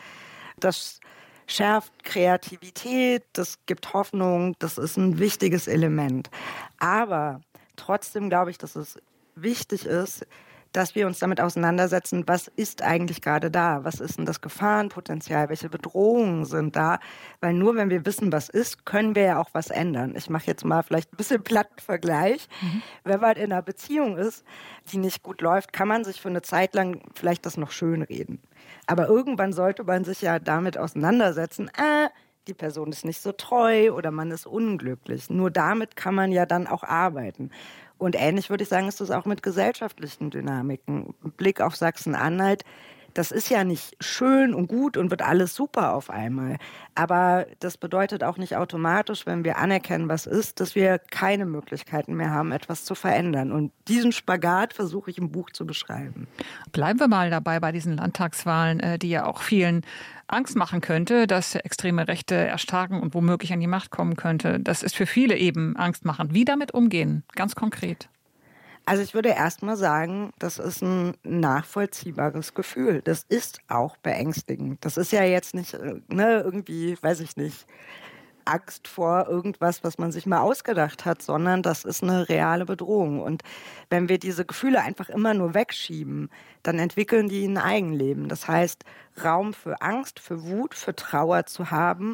Das schärft Kreativität, das gibt Hoffnung, das ist ein wichtiges Element. Aber trotzdem glaube ich, dass es wichtig ist, dass wir uns damit auseinandersetzen, was ist eigentlich gerade da? Was ist denn das Gefahrenpotenzial? Welche Bedrohungen sind da? Weil nur wenn wir wissen, was ist, können wir ja auch was ändern. Ich mache jetzt mal vielleicht ein bisschen platten Vergleich. Mhm. Wenn man in einer Beziehung ist, die nicht gut läuft, kann man sich für eine Zeit lang vielleicht das noch schönreden. Aber irgendwann sollte man sich ja damit auseinandersetzen, äh, die Person ist nicht so treu oder man ist unglücklich. Nur damit kann man ja dann auch arbeiten. Und ähnlich würde ich sagen, ist das auch mit gesellschaftlichen Dynamiken. Blick auf Sachsen-Anhalt, das ist ja nicht schön und gut und wird alles super auf einmal. Aber das bedeutet auch nicht automatisch, wenn wir anerkennen, was ist, dass wir keine Möglichkeiten mehr haben, etwas zu verändern. Und diesen Spagat versuche ich im Buch zu beschreiben.
Bleiben wir mal dabei bei diesen Landtagswahlen, die ja auch vielen Angst machen könnte, dass extreme Rechte erstarken und womöglich an die Macht kommen könnte. Das ist für viele eben angstmachend. Wie damit umgehen? Ganz konkret.
Also ich würde erst mal sagen, das ist ein nachvollziehbares Gefühl. Das ist auch beängstigend. Das ist ja jetzt nicht, ne, irgendwie, weiß ich nicht, Angst vor irgendwas, was man sich mal ausgedacht hat, sondern das ist eine reale Bedrohung. Und wenn wir diese Gefühle einfach immer nur wegschieben, dann entwickeln die ein Eigenleben. Das heißt, Raum für Angst, für Wut, für Trauer zu haben.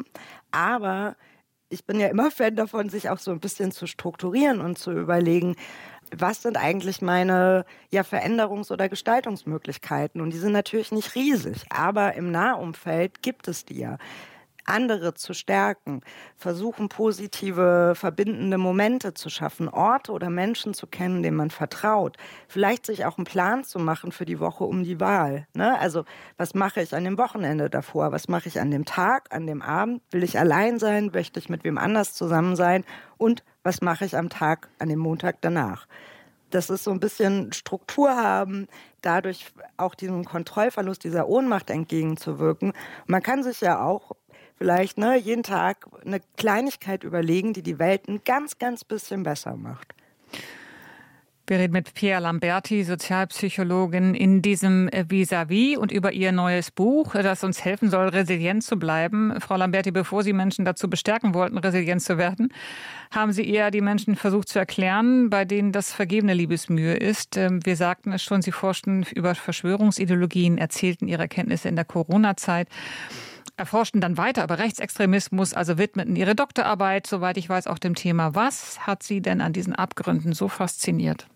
Aber ich bin ja immer Fan davon, sich auch so ein bisschen zu strukturieren und zu überlegen, was sind eigentlich meine ja, Veränderungs- oder Gestaltungsmöglichkeiten? Und die sind natürlich nicht riesig, aber im Nahumfeld gibt es die ja. Andere zu stärken, versuchen positive, verbindende Momente zu schaffen, Orte oder Menschen zu kennen, denen man vertraut. Vielleicht sich auch einen Plan zu machen für die Woche um die Wahl. Ne? Also was mache ich an dem Wochenende davor? Was mache ich an dem Tag, an dem Abend? Will ich allein sein? Möchte ich mit wem anders zusammen sein? Und was mache ich am Tag, an dem Montag danach? Das ist so ein bisschen Struktur haben, dadurch auch diesem Kontrollverlust, dieser Ohnmacht entgegenzuwirken. Man kann sich ja auch vielleicht ne, jeden Tag eine Kleinigkeit überlegen, die die Welt ein ganz, ganz bisschen besser macht.
Wir reden mit Pia Lamberti, Sozialpsychologin, in diesem Vis-à-vis und über ihr neues Buch, das uns helfen soll, resilient zu bleiben. Frau Lamberti, bevor Sie Menschen dazu bestärken wollten, resilient zu werden, haben Sie eher die Menschen versucht zu erklären, bei denen das vergebene Liebesmühe ist. Wir sagten es schon, Sie forschten über Verschwörungsideologien, erzählten Ihre Erkenntnisse in der Corona-Zeit, erforschten dann weiter über Rechtsextremismus, also widmeten Ihre Doktorarbeit, soweit ich weiß, auch dem Thema. Was hat Sie denn an diesen Abgründen so fasziniert?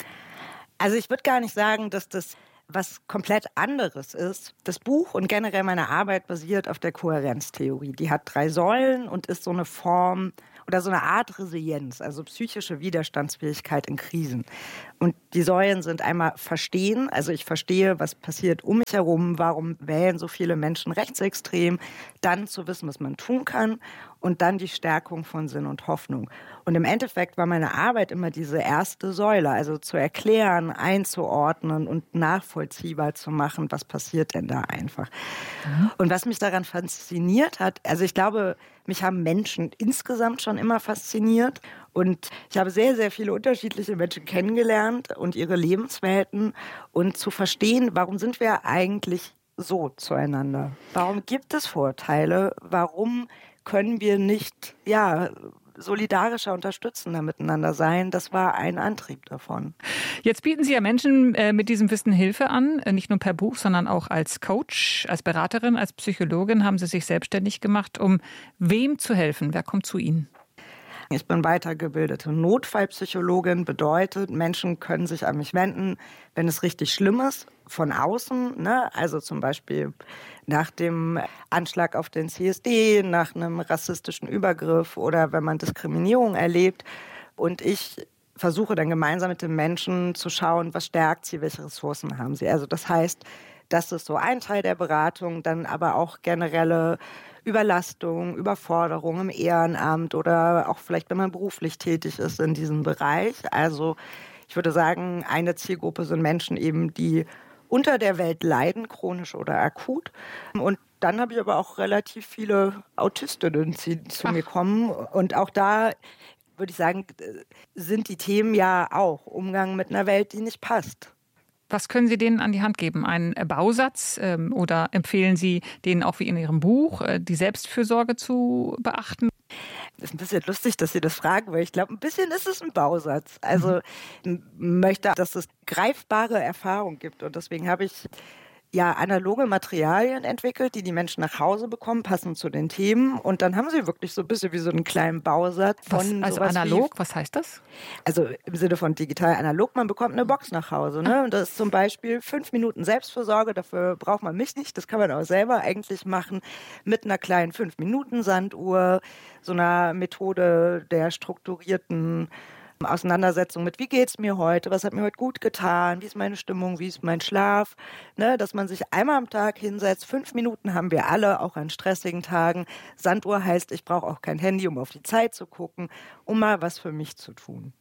Also ich würde gar nicht sagen, dass das was komplett anderes ist. Das Buch und generell meine Arbeit basiert auf der Kohärenztheorie. Die hat drei Säulen und ist so eine Form oder so eine Art Resilienz, also psychische Widerstandsfähigkeit in Krisen. Und die Säulen sind einmal Verstehen, also ich verstehe, was passiert um mich herum, warum wählen so viele Menschen rechtsextrem, dann zu wissen, was man tun kann und dann die Stärkung von Sinn und Hoffnung. Und im Endeffekt war meine Arbeit immer diese erste Säule, also zu erklären, einzuordnen und nachvollziehbar zu machen, was passiert denn da einfach. Mhm. Und was mich daran fasziniert hat, also ich glaube, mich haben Menschen insgesamt schon immer fasziniert und ich habe sehr, sehr viele unterschiedliche Menschen kennengelernt und ihre Lebenswelten und zu verstehen, warum sind wir eigentlich so zueinander? Warum gibt es Vorurteile? Warum können wir nicht, ja, solidarischer, unterstützender miteinander sein. Das war ein Antrieb davon.
Jetzt bieten Sie ja Menschen äh, mit diesem Wissen Hilfe an, äh, nicht nur per Buch, sondern auch als Coach, als Beraterin, als Psychologin haben Sie sich selbstständig gemacht, um wem zu helfen? Wer kommt zu Ihnen?
Ich bin weitergebildete Notfallpsychologin, bedeutet, Menschen können sich an mich wenden, wenn es richtig schlimm ist, von außen, ne? Also zum Beispiel nach dem Anschlag auf den C S D, nach einem rassistischen Übergriff oder wenn man Diskriminierung erlebt. Und ich versuche dann gemeinsam mit den Menschen zu schauen, was stärkt sie, welche Ressourcen haben sie. Also das heißt, das ist so ein Teil der Beratung, dann aber auch generelle Überlastung, Überforderung im Ehrenamt oder auch vielleicht, wenn man beruflich tätig ist in diesem Bereich. Also ich würde sagen, eine Zielgruppe sind Menschen eben, die unter der Welt leiden, chronisch oder akut. Und dann habe ich aber auch relativ viele Autistinnen, die zu mir kommen. Und auch da würde ich sagen, sind die Themen ja auch Umgang mit einer Welt, die nicht passt.
Was können Sie denen an die Hand geben? Einen Bausatz ähm, oder empfehlen Sie denen auch wie in Ihrem Buch, äh, die Selbstfürsorge zu beachten?
Das ist ein bisschen lustig, dass Sie das fragen, weil ich glaube, ein bisschen ist es ein Bausatz. Also mhm. möchte, dass es greifbare Erfahrung gibt und deswegen habe ich ja analoge Materialien entwickelt, die die Menschen nach Hause bekommen, passend zu den Themen. Und dann haben sie wirklich so ein bisschen wie so einen kleinen Bausatz von
was, also
sowas
analog,
wie,
was heißt das?
Also im Sinne von digital analog, man bekommt eine Box nach Hause. Ne? Und das ist zum Beispiel fünf Minuten Selbstfürsorge, dafür braucht man mich nicht, das kann man auch selber eigentlich machen, mit einer kleinen fünf Minuten Sanduhr, so einer Methode der strukturierten Auseinandersetzung mit, wie geht's mir heute, was hat mir heute gut getan, wie ist meine Stimmung, wie ist mein Schlaf, ne, dass man sich einmal am Tag hinsetzt, fünf Minuten haben wir alle, auch an stressigen Tagen. Sanduhr heißt, ich brauche auch kein Handy, um auf die Zeit zu gucken, um mal was für mich zu tun.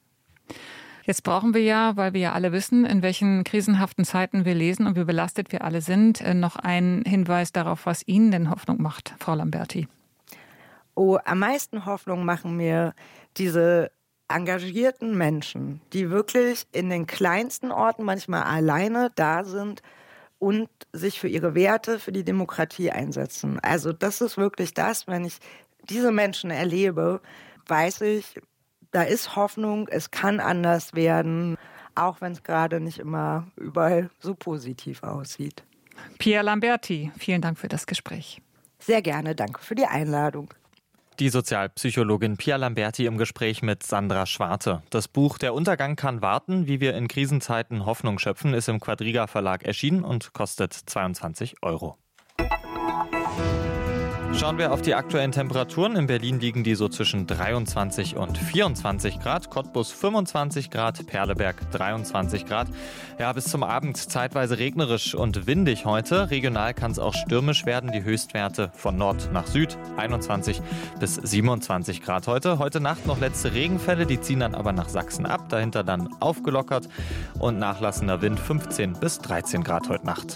Jetzt brauchen wir ja, weil wir ja alle wissen, in welchen krisenhaften Zeiten wir lesen und wie belastet wir alle sind, noch einen Hinweis darauf, was Ihnen denn Hoffnung macht, Frau Lamberti.
Oh, am meisten Hoffnung machen mir diese engagierten Menschen, die wirklich in den kleinsten Orten manchmal alleine da sind und sich für ihre Werte, für die Demokratie einsetzen. Also das ist wirklich das, wenn ich diese Menschen erlebe, weiß ich, da ist Hoffnung, es kann anders werden, auch wenn es gerade nicht immer überall so positiv aussieht.
Pia Lamberti, vielen Dank für das Gespräch.
Sehr gerne, danke für die Einladung.
Die Sozialpsychologin Pia Lamberti im Gespräch mit Sandra Schwarte. Das Buch Der Untergang kann warten, wie wir in Krisenzeiten Hoffnung schöpfen, ist im Quadriga Verlag erschienen und kostet zweiundzwanzig Euro. Schauen wir auf die aktuellen Temperaturen. In Berlin liegen die so zwischen dreiundzwanzig und vierundzwanzig Grad, Cottbus fünfundzwanzig Grad, Perleberg dreiundzwanzig Grad. Ja, bis zum Abend zeitweise regnerisch und windig heute. Regional kann es auch stürmisch werden. Die Höchstwerte von Nord nach Süd einundzwanzig bis siebenundzwanzig Grad heute. Heute Nacht noch letzte Regenfälle, die ziehen dann aber nach Sachsen ab. Dahinter dann aufgelockert und nachlassender Wind fünfzehn bis dreizehn Grad heute Nacht.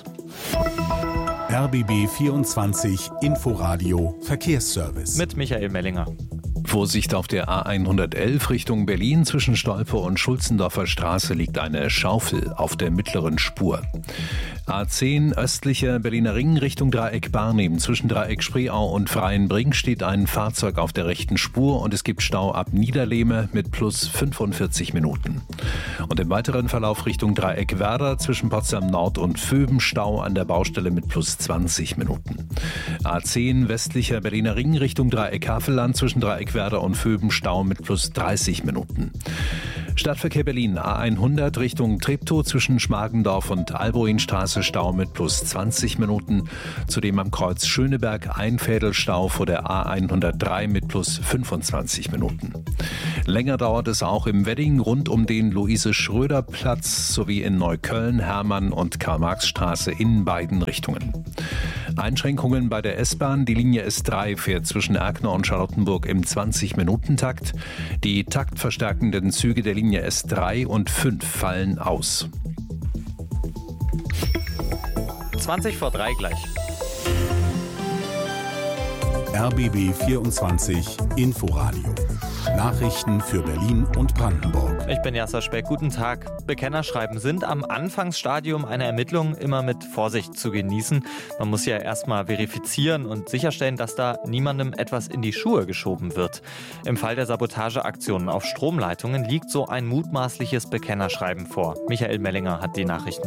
R B B vierundzwanzig Inforadio Verkehrsservice.
Mit Michael Mellinger.
Vorsicht auf der A hundertelf Richtung Berlin. Zwischen Stolpe und Schulzendorfer Straße liegt eine Schaufel auf der mittleren Spur. A zehn östlicher Berliner Ring Richtung Dreieck Barnim. Zwischen Dreieck Spreeau und Freienbrink steht ein Fahrzeug auf der rechten Spur und es gibt Stau ab Niederlehme mit plus fünfundvierzig Minuten. Und im weiteren Verlauf Richtung Dreieck Werder zwischen Potsdam Nord und Vöben Stau an der Baustelle mit plus zwanzig Minuten. A zehn westlicher Berliner Ring Richtung Dreieck Havelland zwischen Dreieck Werder und Vöben Stau mit plus dreißig Minuten. Stadtverkehr Berlin A hundert Richtung Treptow zwischen Schmargendorf und Alboinstraße Stau mit plus zwanzig Minuten. Zudem am Kreuz Schöneberg Einfädelstau vor der A hundertdrei mit plus fünfundzwanzig Minuten. Länger dauert es auch im Wedding rund um den Luise-Schröder-Platz sowie in Neukölln, Hermann- und Karl-Marx-Straße in beiden Richtungen. Einschränkungen bei der S-Bahn. Die Linie S drei fährt zwischen Erkner und Charlottenburg im zwanzig-Minuten-Takt. Die taktverstärkenden Züge der Linie S drei und fünf fallen aus.
zwanzig vor drei gleich.
R B B vierundzwanzig Inforadio. Nachrichten für Berlin und Brandenburg.
Ich bin Jasser Speck. Guten Tag. Bekennerschreiben sind am Anfangsstadium einer Ermittlung immer mit Vorsicht zu genießen. Man muss ja erstmal verifizieren und sicherstellen, dass da niemandem etwas in die Schuhe geschoben wird. Im Fall der Sabotageaktionen auf Stromleitungen liegt so ein mutmaßliches Bekennerschreiben vor. Michael Mellinger hat die Nachrichten.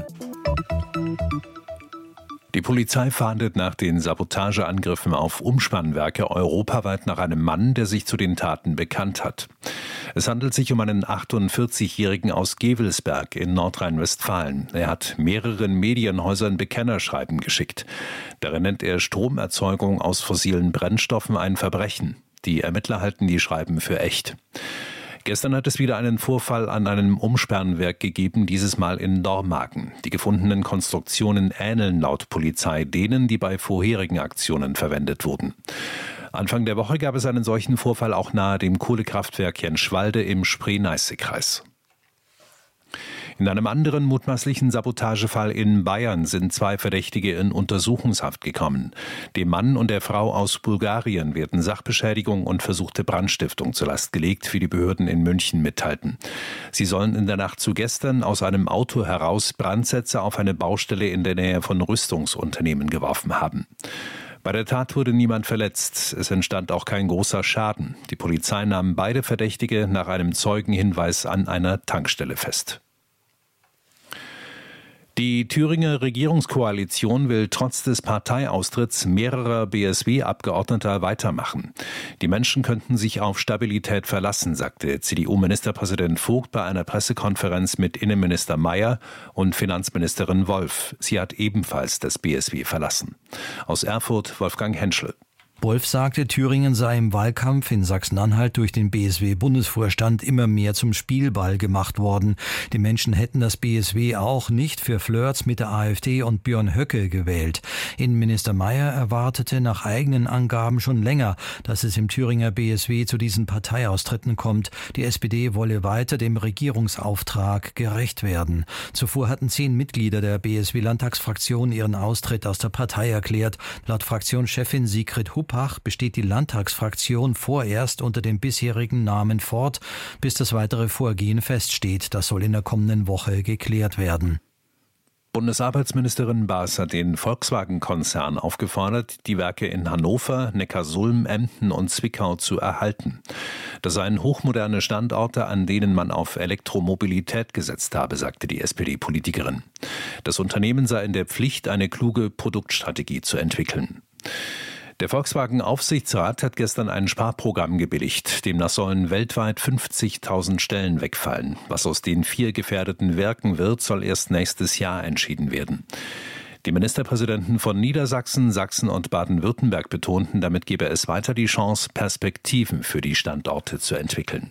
Die Polizei fahndet nach den Sabotageangriffen auf Umspannwerke europaweit nach einem Mann, der sich zu den Taten bekannt hat. Es handelt sich um einen achtundvierzigjährigen aus Gevelsberg in Nordrhein-Westfalen. Er hat mehreren Medienhäusern Bekennerschreiben geschickt. Darin nennt er Stromerzeugung aus fossilen Brennstoffen ein Verbrechen. Die Ermittler halten die Schreiben für echt. Gestern hat es wieder einen Vorfall an einem Umspannwerk gegeben, dieses Mal in Dormagen. Die gefundenen Konstruktionen ähneln laut Polizei denen, die bei vorherigen Aktionen verwendet wurden. Anfang der Woche gab es einen solchen Vorfall auch nahe dem Kohlekraftwerk Jenschwalde im Spree-Neiße-Kreis. In einem anderen mutmaßlichen Sabotagefall in Bayern sind zwei Verdächtige in Untersuchungshaft gekommen. Dem Mann und der Frau aus Bulgarien werden Sachbeschädigung und versuchte Brandstiftung zur Last gelegt, wie die Behörden in München mitteilten. Sie sollen in der Nacht zu gestern aus einem Auto heraus Brandsätze auf eine Baustelle in der Nähe von Rüstungsunternehmen geworfen haben. Bei der Tat wurde niemand verletzt. Es entstand auch kein großer Schaden. Die Polizei nahm beide Verdächtige nach einem Zeugenhinweis an einer Tankstelle fest. Die Thüringer Regierungskoalition will trotz des Parteiaustritts mehrerer B S W-Abgeordneter weitermachen. Die Menschen könnten sich auf Stabilität verlassen, sagte C D U-Ministerpräsident Vogt bei einer Pressekonferenz mit Innenminister Mayer und Finanzministerin Wolf. Sie hat ebenfalls das B S W verlassen. Aus Erfurt Wolfgang Henschel.
Wolf sagte, Thüringen sei im Wahlkampf in Sachsen-Anhalt durch den B S W-Bundesvorstand immer mehr zum Spielball gemacht worden. Die Menschen hätten das B S W auch nicht für Flirts mit der AfD und Björn Höcke gewählt. Innenminister Mayer erwartete nach eigenen Angaben schon länger, dass es im Thüringer B S W zu diesen Parteiaustritten kommt. Die S P D wolle weiter dem Regierungsauftrag gerecht werden. Zuvor hatten zehn Mitglieder der B S W-Landtagsfraktion ihren Austritt aus der Partei erklärt. Laut Fraktionschefin Sigrid Huppach besteht die Landtagsfraktion vorerst unter dem bisherigen Namen fort, bis das weitere Vorgehen feststeht. Das soll in der kommenden Woche geklärt werden.
Bundesarbeitsministerin Baas hat den Volkswagen-Konzern aufgefordert, die Werke in Hannover, Neckarsulm, Emden und Zwickau zu erhalten. Das seien hochmoderne Standorte, an denen man auf Elektromobilität gesetzt habe, sagte die S P D-Politikerin. Das Unternehmen sei in der Pflicht, eine kluge Produktstrategie zu entwickeln. Der Volkswagen-Aufsichtsrat hat gestern ein Sparprogramm gebilligt. Demnach sollen weltweit fünfzigtausend Stellen wegfallen. Was aus den vier gefährdeten Werken wird, soll erst nächstes Jahr entschieden werden. Die Ministerpräsidenten von Niedersachsen, Sachsen und Baden-Württemberg betonten, damit gebe es weiter die Chance, Perspektiven für die Standorte zu entwickeln.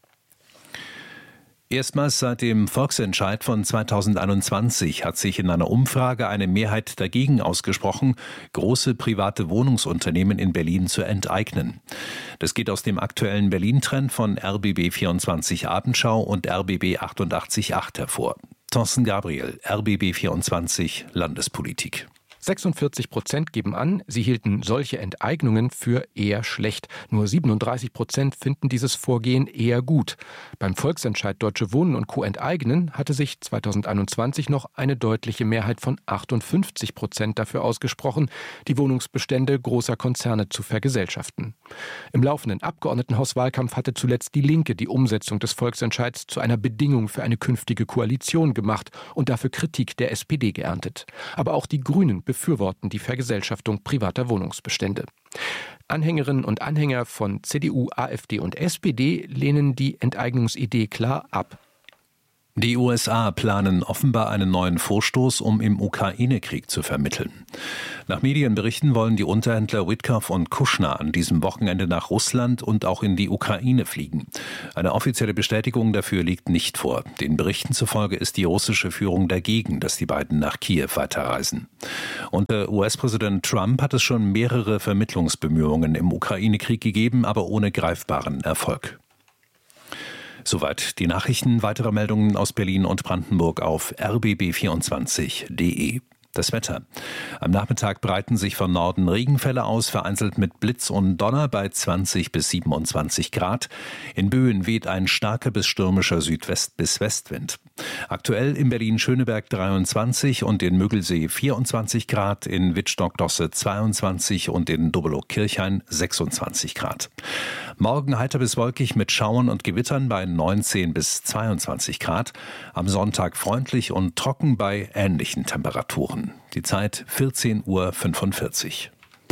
Erstmals seit dem Volksentscheid von zweitausendeinundzwanzig hat sich in einer Umfrage eine Mehrheit dagegen ausgesprochen, große private Wohnungsunternehmen in Berlin zu enteignen. Das geht aus dem aktuellen Berlin-Trend von R B B vierundzwanzig Abendschau und R B B achtundachtzig Komma acht hervor. Thorsten Gabriel, R B B vierundzwanzig Landespolitik.
sechsundvierzig Prozent geben an, sie hielten solche Enteignungen für eher schlecht. Nur siebenunddreißig Prozent finden dieses Vorgehen eher gut. Beim Volksentscheid Deutsche Wohnen und Co. enteignen hatte sich zweitausendeinundzwanzig noch eine deutliche Mehrheit von achtundfünfzig Prozent dafür ausgesprochen, die Wohnungsbestände großer Konzerne zu vergesellschaften. Im laufenden Abgeordnetenhauswahlkampf hatte zuletzt die Linke die Umsetzung des Volksentscheids zu einer Bedingung für eine künftige Koalition gemacht und dafür Kritik der S P D geerntet. Aber auch die Grünen befürworten die Vergesellschaftung privater Wohnungsbestände. Anhängerinnen und Anhänger von C D U, AfD und S P D lehnen die Enteignungsidee klar ab.
Die U S A planen offenbar einen neuen Vorstoß, um im Ukraine-Krieg zu vermitteln. Nach Medienberichten wollen die Unterhändler Witkoff und Kushner an diesem Wochenende nach Russland und auch in die Ukraine fliegen. Eine offizielle Bestätigung dafür liegt nicht vor. Den Berichten zufolge ist die russische Führung dagegen, dass die beiden nach Kiew weiterreisen. Unter U S-Präsident Trump hat es schon mehrere Vermittlungsbemühungen im Ukraine-Krieg gegeben, aber ohne greifbaren Erfolg. Soweit die Nachrichten. Weitere Meldungen aus Berlin und Brandenburg auf r b b vierundzwanzig punkt d e. Das Wetter. Am Nachmittag breiten sich von Norden Regenfälle aus, vereinzelt mit Blitz und Donner bei zwanzig bis siebenundzwanzig Grad. In Böen weht ein starker bis stürmischer Südwest- bis Westwind. Aktuell in Berlin-Schöneberg dreiundzwanzig und in Müggelsee vierundzwanzig Grad, in Wittstock-Dosse zweiundzwanzig und in Dobelow-Kirchhain sechsundzwanzig Grad. Morgen heiter bis wolkig mit Schauern und Gewittern bei neunzehn bis zweiundzwanzig Grad. Am Sonntag freundlich und trocken bei ähnlichen Temperaturen. Die Zeit vierzehn Uhr fünfundvierzig.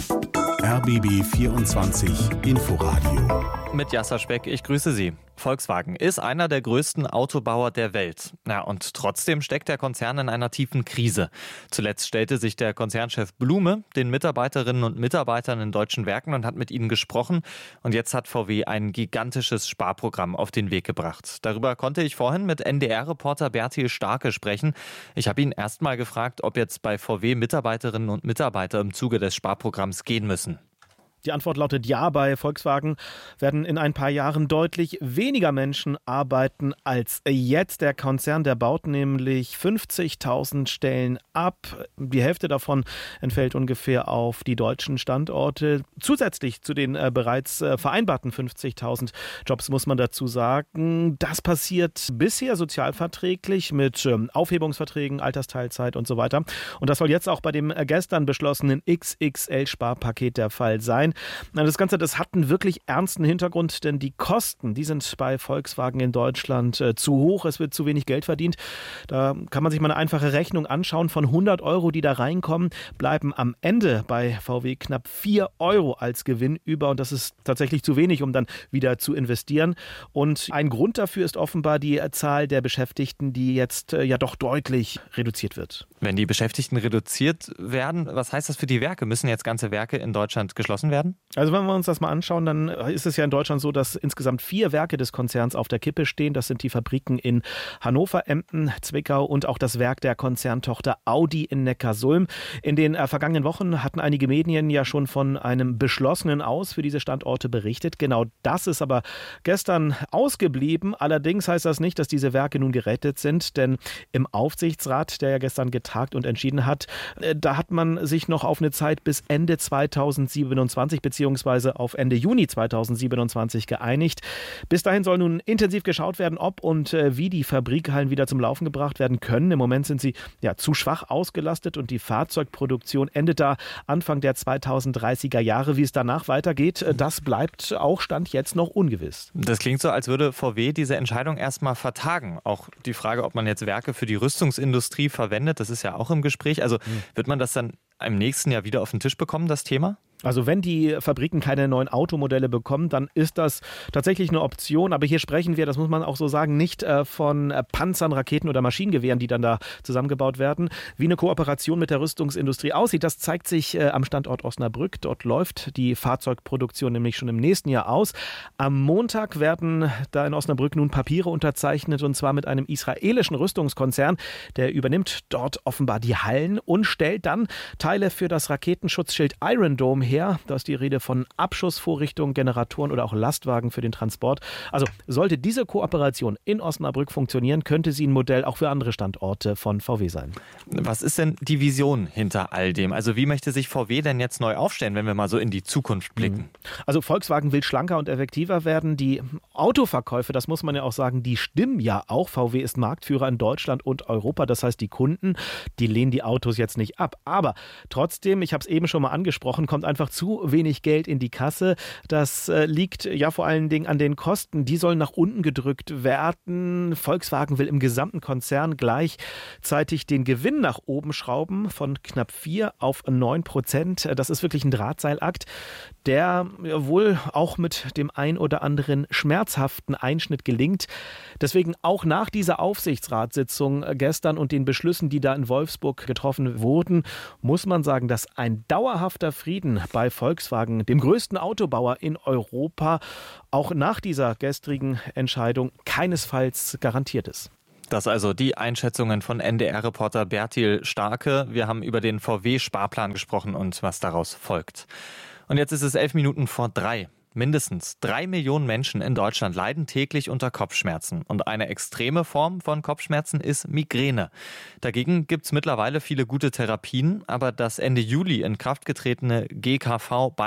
R B B vierundzwanzig Inforadio.
Mit Jasser Speck, ich grüße Sie. Volkswagen ist einer der größten Autobauer der Welt. Ja, und trotzdem steckt der Konzern in einer tiefen Krise. Zuletzt stellte sich der Konzernchef Blume den Mitarbeiterinnen und Mitarbeitern in deutschen Werken und hat mit ihnen gesprochen. Und jetzt hat V W ein gigantisches Sparprogramm auf den Weg gebracht. Darüber konnte ich vorhin mit N D R-Reporter Bertil Starke sprechen. Ich habe ihn erst mal gefragt, ob jetzt bei V W Mitarbeiterinnen und Mitarbeiter im Zuge des Sparprogramms gehen müssen.
Die Antwort lautet ja. Bei Volkswagen werden in ein paar Jahren deutlich weniger Menschen arbeiten als jetzt. Der Konzern, der baut nämlich fünfzigtausend Stellen ab. Die Hälfte davon entfällt ungefähr auf die deutschen Standorte. Zusätzlich zu den äh, bereits äh, vereinbarten fünfzigtausend Jobs muss man dazu sagen, das passiert bisher sozialverträglich mit ähm, Aufhebungsverträgen, Altersteilzeit und so weiter. Und das soll jetzt auch bei dem äh, gestern beschlossenen X X L-Sparpaket der Fall sein. Das Ganze, das hat einen wirklich ernsten Hintergrund, denn die Kosten, die sind bei Volkswagen in Deutschland äh, zu hoch. Es wird zu wenig Geld verdient. Da kann man sich mal eine einfache Rechnung anschauen. Von hundert Euro, die da reinkommen, bleiben am Ende bei V W knapp vier Euro als Gewinn über. Und das ist tatsächlich zu wenig, um dann wieder zu investieren. Und ein Grund dafür ist offenbar die Zahl der Beschäftigten, die jetzt äh, ja doch deutlich reduziert wird.
Wenn die Beschäftigten reduziert werden, was heißt das für die Werke? Müssen jetzt ganze Werke in Deutschland geschlossen werden?
Also wenn wir uns das mal anschauen, dann ist es ja in Deutschland so, dass insgesamt vier Werke des Konzerns auf der Kippe stehen. Das sind die Fabriken in Hannover, Emden, Zwickau und auch das Werk der Konzerntochter Audi in Neckarsulm. In den äh, vergangenen Wochen hatten einige Medien ja schon von einem beschlossenen Aus für diese Standorte berichtet. Genau das ist aber gestern ausgeblieben. Allerdings heißt das nicht, dass diese Werke nun gerettet sind, denn im Aufsichtsrat, der ja gestern getagt und entschieden hat, äh, da hat man sich noch auf eine Zeit bis Ende zweitausendsiebenundzwanzig beziehungsweise auf Ende Juni zweitausendsiebenundzwanzig geeinigt. Bis dahin soll nun intensiv geschaut werden, ob und äh, wie die Fabrikhallen wieder zum Laufen gebracht werden können. Im Moment sind sie ja zu schwach ausgelastet und die Fahrzeugproduktion endet da Anfang der zweitausenddreißiger Jahre. Wie es danach weitergeht, äh, das bleibt auch Stand jetzt noch ungewiss.
Das klingt so, als würde V W diese Entscheidung erstmal vertagen. Auch die Frage, ob man jetzt Werke für die Rüstungsindustrie verwendet, das ist ja auch im Gespräch. Also hm. wird man das dann im nächsten Jahr wieder auf den Tisch bekommen, das Thema?
Also wenn die Fabriken keine neuen Automodelle bekommen, dann ist das tatsächlich eine Option. Aber hier sprechen wir, das muss man auch so sagen, nicht äh, von äh, Panzern, Raketen oder Maschinengewehren, die dann da zusammengebaut werden. Wie eine Kooperation mit der Rüstungsindustrie aussieht, das zeigt sich äh, am Standort Osnabrück. Dort läuft die Fahrzeugproduktion nämlich schon im nächsten Jahr aus. Am Montag werden da in Osnabrück nun Papiere unterzeichnet, und zwar mit einem israelischen Rüstungskonzern. Der übernimmt dort offenbar die Hallen und stellt dann Teile für das Raketenschutzschild Iron Dome her. her. Da ist die Rede von Abschussvorrichtungen, Generatoren oder auch Lastwagen für den Transport. Also sollte diese Kooperation in Osnabrück funktionieren, könnte sie ein Modell auch für andere Standorte von V W sein.
Was ist denn die Vision hinter all dem? Also wie möchte sich V W denn jetzt neu aufstellen, wenn wir mal so in die Zukunft blicken?
Also Volkswagen will schlanker und effektiver werden. Die Autoverkäufe, das muss man ja auch sagen, die stimmen ja auch. V W ist Marktführer in Deutschland und Europa. Das heißt, die Kunden, die lehnen die Autos jetzt nicht ab. Aber trotzdem, ich habe es eben schon mal angesprochen, kommt einfach zu wenig Geld in die Kasse. Das äh, liegt ja vor allen Dingen an den Kosten. Die sollen nach unten gedrückt werden. Volkswagen will im gesamten Konzern gleichzeitig den Gewinn nach oben schrauben von knapp vier auf neun Prozent. Das ist wirklich ein Drahtseilakt, der ja wohl auch mit dem ein oder anderen schmerzhaften Einschnitt gelingt. Deswegen auch nach dieser Aufsichtsratssitzung gestern und den Beschlüssen, die da in Wolfsburg getroffen wurden, muss man sagen, dass ein dauerhafter Frieden bei Volkswagen, dem größten Autobauer in Europa, auch nach dieser gestrigen Entscheidung keinesfalls garantiert ist.
Das also die Einschätzungen von N D R-Reporter Bertil Starke. Wir haben über den V W-Sparplan gesprochen und was daraus folgt. Und jetzt ist es elf Minuten vor drei. Mindestens drei Millionen Menschen in Deutschland leiden täglich unter Kopfschmerzen. Und eine extreme Form von Kopfschmerzen ist Migräne. Dagegen gibt es mittlerweile viele gute Therapien, aber das Ende Juli in Kraft getretene G K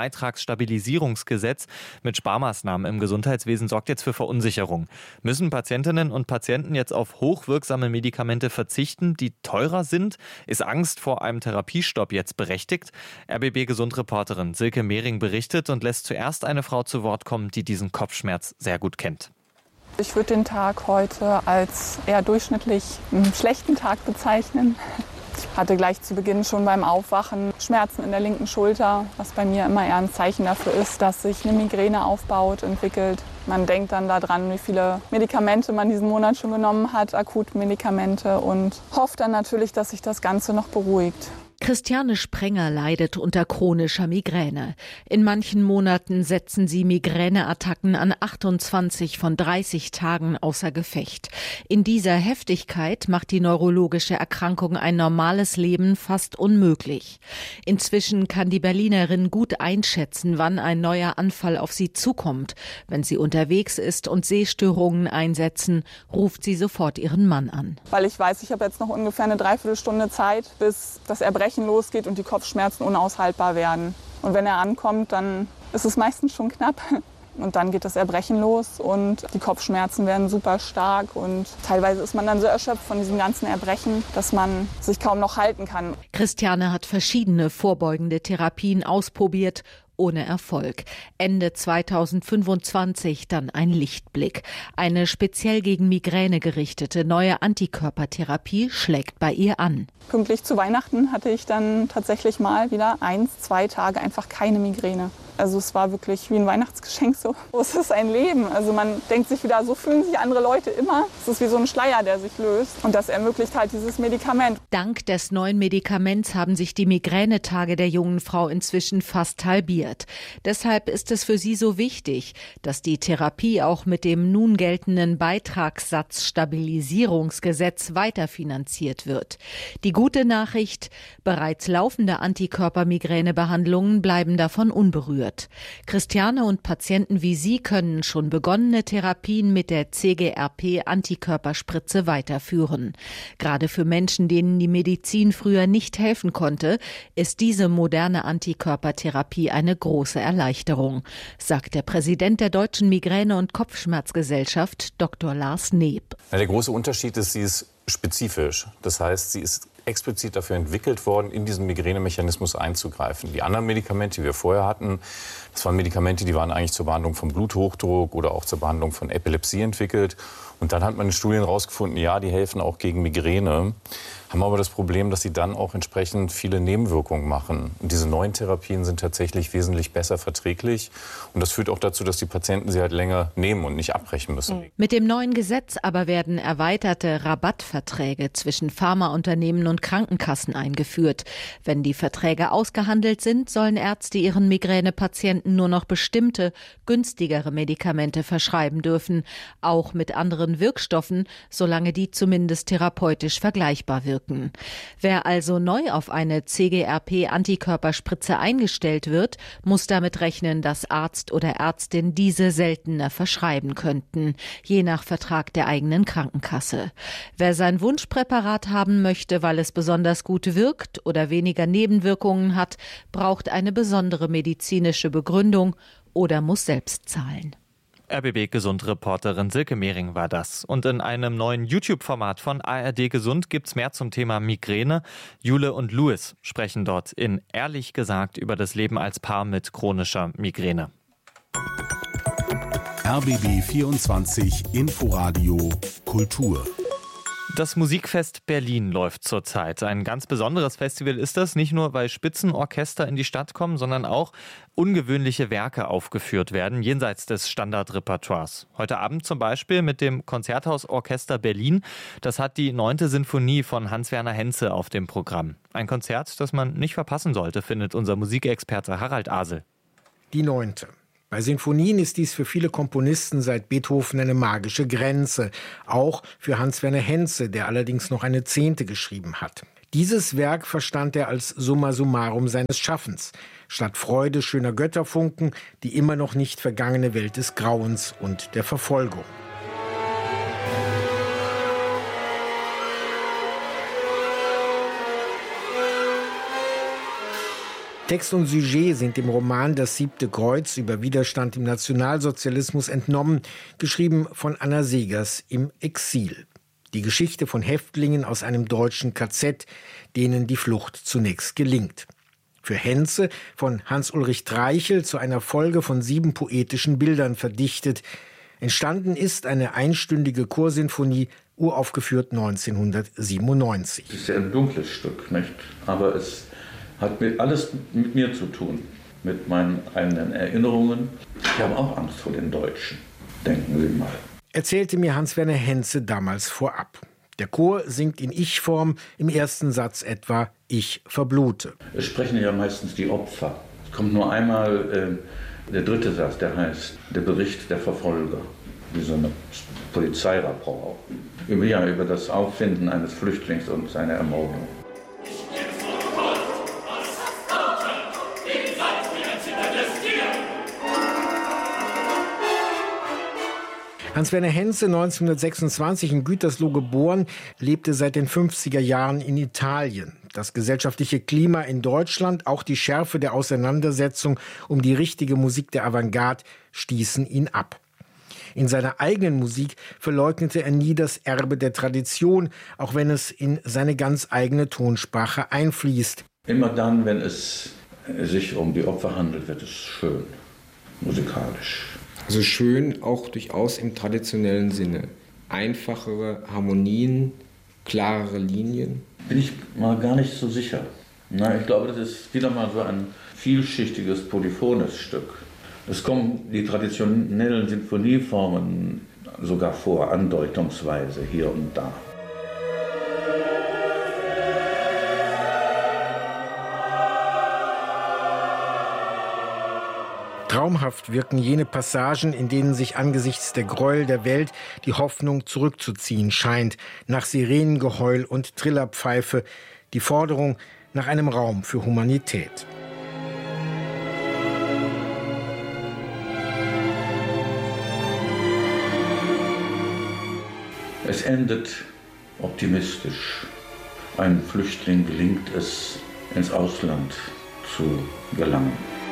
V-Beitragsstabilisierungsgesetz mit Sparmaßnahmen im Gesundheitswesen sorgt jetzt für Verunsicherung. Müssen Patientinnen und Patienten jetzt auf hochwirksame Medikamente verzichten, die teurer sind? Ist Angst vor einem Therapiestopp jetzt berechtigt? R B B-Gesundreporterin Silke Mehring berichtet und lässt zuerst eine Frau zu Wort kommen, die diesen Kopfschmerz sehr gut kennt.
Ich würde den Tag heute als eher durchschnittlich einen schlechten Tag bezeichnen. Ich hatte gleich zu Beginn schon beim Aufwachen Schmerzen in der linken Schulter, was bei mir immer eher ein Zeichen dafür ist, dass sich eine Migräne aufbaut, entwickelt. Man denkt dann daran, wie viele Medikamente man diesen Monat schon genommen hat, Akutmedikamente, und hofft dann natürlich, dass sich das Ganze noch beruhigt.
Christiane Sprenger leidet unter chronischer Migräne. In manchen Monaten setzen sie Migräneattacken an achtundzwanzig von dreißig Tagen außer Gefecht. In dieser Heftigkeit macht die neurologische Erkrankung ein normales Leben fast unmöglich. Inzwischen kann die Berlinerin gut einschätzen, wann ein neuer Anfall auf sie zukommt. Wenn sie unterwegs ist und Sehstörungen einsetzen, ruft sie sofort ihren Mann an.
Weil ich weiß, ich habe jetzt noch ungefähr eine Dreiviertelstunde Zeit, bis das Erbrechen losgeht und die Kopfschmerzen unaushaltbar werden. Und wenn er ankommt, dann ist es meistens schon knapp. Und dann geht das Erbrechen los und die Kopfschmerzen werden super stark. Und teilweise ist man dann so erschöpft von diesem ganzen Erbrechen, dass man sich kaum noch halten kann.
Christiane hat verschiedene vorbeugende Therapien ausprobiert, ohne Erfolg. Ende zweitausendfünfundzwanzig dann ein Lichtblick. Eine speziell gegen Migräne gerichtete neue Antikörpertherapie schlägt bei ihr an.
Pünktlich zu Weihnachten hatte ich dann tatsächlich mal wieder eins, zwei Tage einfach keine Migräne. Also es war wirklich wie ein Weihnachtsgeschenk so. Es ist ein Leben. Also man denkt sich wieder, so fühlen sich andere Leute immer. Es ist wie so ein Schleier, der sich löst. Und das ermöglicht halt dieses Medikament.
Dank des neuen Medikaments haben sich die Migränetage der jungen Frau inzwischen fast halbiert. Deshalb ist es für sie so wichtig, dass die Therapie auch mit dem nun geltenden Beitragssatzstabilisierungsgesetz weiterfinanziert wird. Die gute Nachricht, bereits laufende Antikörpermigränebehandlungen bleiben davon unberührt. Christiane und Patienten wie sie können schon begonnene Therapien mit der C G R P-Antikörperspritze weiterführen. Gerade für Menschen, denen die Medizin früher nicht helfen konnte, ist diese moderne Antikörpertherapie eine große Erleichterung, sagt der Präsident der Deutschen Migräne- und Kopfschmerzgesellschaft, Doktor Lars Neb.
Der große Unterschied ist, sie ist spezifisch. Das heißt, sie ist explizit dafür entwickelt worden, in diesen Migränemechanismus einzugreifen. Die anderen Medikamente, die wir vorher hatten, das waren Medikamente, die waren eigentlich zur Behandlung von Bluthochdruck oder auch zur Behandlung von Epilepsie entwickelt. Und dann hat man in Studien herausgefunden, ja, die helfen auch gegen Migräne, haben aber das Problem, dass sie dann auch entsprechend viele Nebenwirkungen machen. Und diese neuen Therapien sind tatsächlich wesentlich besser verträglich. Und das führt auch dazu, dass die Patienten sie halt länger nehmen und nicht abbrechen müssen.
Mit dem neuen Gesetz aber werden erweiterte Rabattverträge zwischen Pharmaunternehmen und Krankenkassen eingeführt. Wenn die Verträge ausgehandelt sind, sollen Ärzte ihren Migränepatienten nur noch bestimmte, günstigere Medikamente verschreiben dürfen. Auch mit anderen anderen Wirkstoffen, solange die zumindest therapeutisch vergleichbar wirken. Wer also neu auf eine C G R P-Antikörperspritze eingestellt wird, muss damit rechnen, dass Arzt oder Ärztin diese seltener verschreiben könnten, je nach Vertrag der eigenen Krankenkasse. Wer sein Wunschpräparat haben möchte, weil es besonders gut wirkt oder weniger Nebenwirkungen hat, braucht eine besondere medizinische Begründung oder muss selbst zahlen.
R B B-Gesund-Reporterin Silke Mehring war das. Und in einem neuen YouTube-Format von A R D Gesund gibt's mehr zum Thema Migräne. Jule und Louis sprechen dort in Ehrlich gesagt über das Leben als Paar mit chronischer Migräne.
R B B vierundzwanzig Inforadio Kultur.
Das Musikfest Berlin läuft zurzeit. Ein ganz besonderes Festival ist das, nicht nur weil Spitzenorchester in die Stadt kommen, sondern auch ungewöhnliche Werke aufgeführt werden, jenseits des Standardrepertoires. Heute Abend zum Beispiel mit dem Konzerthausorchester Berlin. Das hat die neunte Sinfonie von Hans-Werner Henze auf dem Programm. Ein Konzert, das man nicht verpassen sollte, findet unser Musikexperte Harald Asel.
Die neunte. Bei Sinfonien ist dies für viele Komponisten seit Beethoven eine magische Grenze. Auch für Hans-Werner Henze, der allerdings noch eine zehnte geschrieben hat. Dieses Werk verstand er als Summa summarum seines Schaffens. Statt Freude schöner Götterfunken, die immer noch nicht vergangene Welt des Grauens und der Verfolgung. Text und Sujet sind dem Roman Das siebte Kreuz über Widerstand im Nationalsozialismus entnommen, geschrieben von Anna Segers im Exil. Die Geschichte von Häftlingen aus einem deutschen K Z, denen die Flucht zunächst gelingt. Für Henze von Hans-Ulrich Treichel zu einer Folge von sieben poetischen Bildern verdichtet. Entstanden ist eine einstündige Chorsinfonie, uraufgeführt neunzehnhundertsiebenundneunzig.
Es ist ja ein dunkles Stück, nicht? Aber es hat mit alles mit mir zu tun, mit meinen eigenen Erinnerungen. Ich habe auch Angst vor den Deutschen, denken Sie mal.
Erzählte mir Hans-Werner Henze damals vorab. Der Chor singt in Ich-Form, im ersten Satz etwa Ich verblute.
Es sprechen ja meistens die Opfer. Es kommt nur einmal äh, der dritte Satz, der heißt der Bericht der Verfolger, wie so eine Polizeirapport über, ja, über das Auffinden eines Flüchtlings und seine Ermordung.
Hans-Werner Henze, neunzehnhundertsechsundzwanzig in Gütersloh geboren, lebte seit den fünfziger Jahren in Italien. Das gesellschaftliche Klima in Deutschland, auch die Schärfe der Auseinandersetzung um die richtige Musik der Avantgarde stießen ihn ab. In seiner eigenen Musik verleugnete er nie das Erbe der Tradition, auch wenn es in seine ganz eigene Tonsprache einfließt.
Immer dann, wenn es sich um die Opfer handelt, wird es schön, musikalisch.
Also schön auch durchaus im traditionellen Sinne. Einfachere Harmonien, klarere Linien.
Bin ich mal gar nicht so sicher. Na, ich glaube, das ist wieder mal so ein vielschichtiges, polyphones Stück. Es kommen die traditionellen Sinfonieformen sogar vor, andeutungsweise hier und da.
Traumhaft wirken jene Passagen, in denen sich angesichts der Gräuel der Welt die Hoffnung zurückzuziehen scheint, nach Sirenengeheul und Trillerpfeife, die Forderung nach einem Raum für Humanität.
Es endet optimistisch. Einem Flüchtling gelingt es, ins Ausland zu gelangen.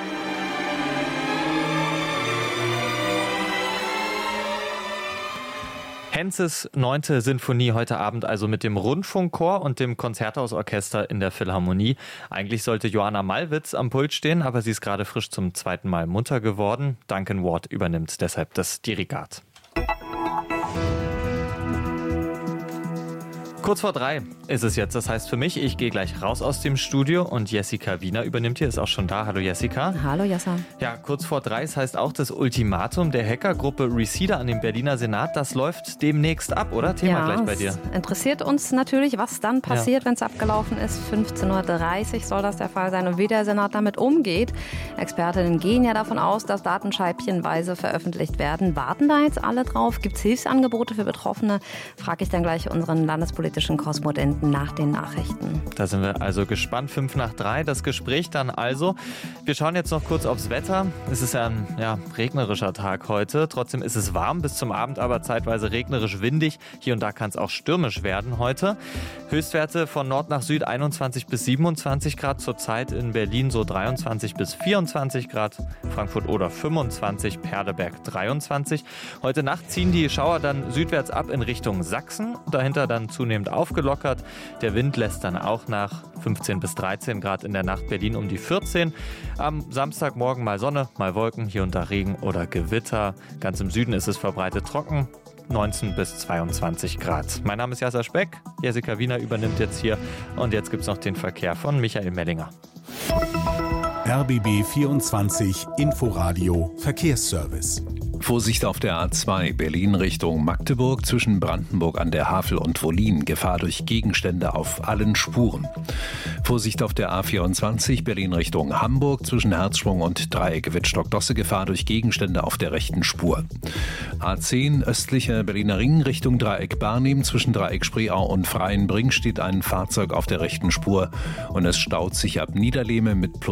Henzes neunte Sinfonie heute Abend also mit dem Rundfunkchor und dem Konzerthausorchester in der Philharmonie. Eigentlich sollte Joanna Malwitz am Pult stehen, aber sie ist gerade frisch zum zweiten Mal munter geworden. Duncan Ward übernimmt deshalb das Dirigat. Kurz vor drei. ist es jetzt. Das heißt für mich, ich gehe gleich raus aus dem Studio und Jessica Wiener übernimmt hier, ist auch schon da. Hallo Jessica.
Hallo Jassa.
Ja, kurz vor drei, das heißt auch das Ultimatum der Hackergruppe Reseda an dem Berliner Senat, das läuft demnächst ab, oder? Thema
ja,
gleich bei dir.
Es interessiert uns natürlich, was dann passiert,
ja.
wenn es abgelaufen ist. fünfzehn Uhr dreißig soll das der Fall sein und wie der Senat damit umgeht. Expertinnen gehen ja davon aus, dass Daten scheibchenweise veröffentlicht werden. Warten da jetzt alle drauf? Gibt es Hilfsangebote für Betroffene? Frage ich dann gleich unseren landespolitischen Korrespondenten nach den Nachrichten.
Da sind wir also gespannt. Fünf nach drei, das Gespräch dann also. Wir schauen jetzt noch kurz aufs Wetter. Es ist ja ein ja, regnerischer Tag heute. Trotzdem ist es warm, bis zum Abend aber zeitweise regnerisch windig. Hier und da kann es auch stürmisch werden heute. Höchstwerte von Nord nach Süd einundzwanzig bis siebenundzwanzig Grad. Zurzeit in Berlin so dreiundzwanzig bis vierundzwanzig Grad. Frankfurt oder fünfundzwanzig, Perleberg dreiundzwanzig. Heute Nacht ziehen die Schauer dann südwärts ab in Richtung Sachsen. Dahinter dann zunehmend aufgelockert. Der Wind lässt dann auch nach fünfzehn bis dreizehn Grad in der Nacht, Berlin um die vierzehn. Am Samstagmorgen mal Sonne, mal Wolken, hier und da Regen oder Gewitter. Ganz im Süden ist es verbreitet trocken. neunzehn bis zweiundzwanzig Grad. Mein Name ist Jasser Speck. Jessica Wiener übernimmt jetzt hier. Und jetzt gibt es noch den Verkehr von Michael Mellinger.
R B B vierundzwanzig Inforadio Verkehrsservice.
Vorsicht auf der A zwei Berlin Richtung Magdeburg zwischen Brandenburg an der Havel und Wollin. Gefahr durch Gegenstände auf allen Spuren. Vorsicht auf der A vierundzwanzig Berlin Richtung Hamburg zwischen Herzsprung und Dreieck Wittstock-Dosse. Gefahr durch Gegenstände auf der rechten Spur. A zehn östlicher Berliner Ring Richtung Dreieck Barnim zwischen Dreieck Spreeau und Freienbring steht ein Fahrzeug auf der rechten Spur und es staut sich ab Niederlehme mit plus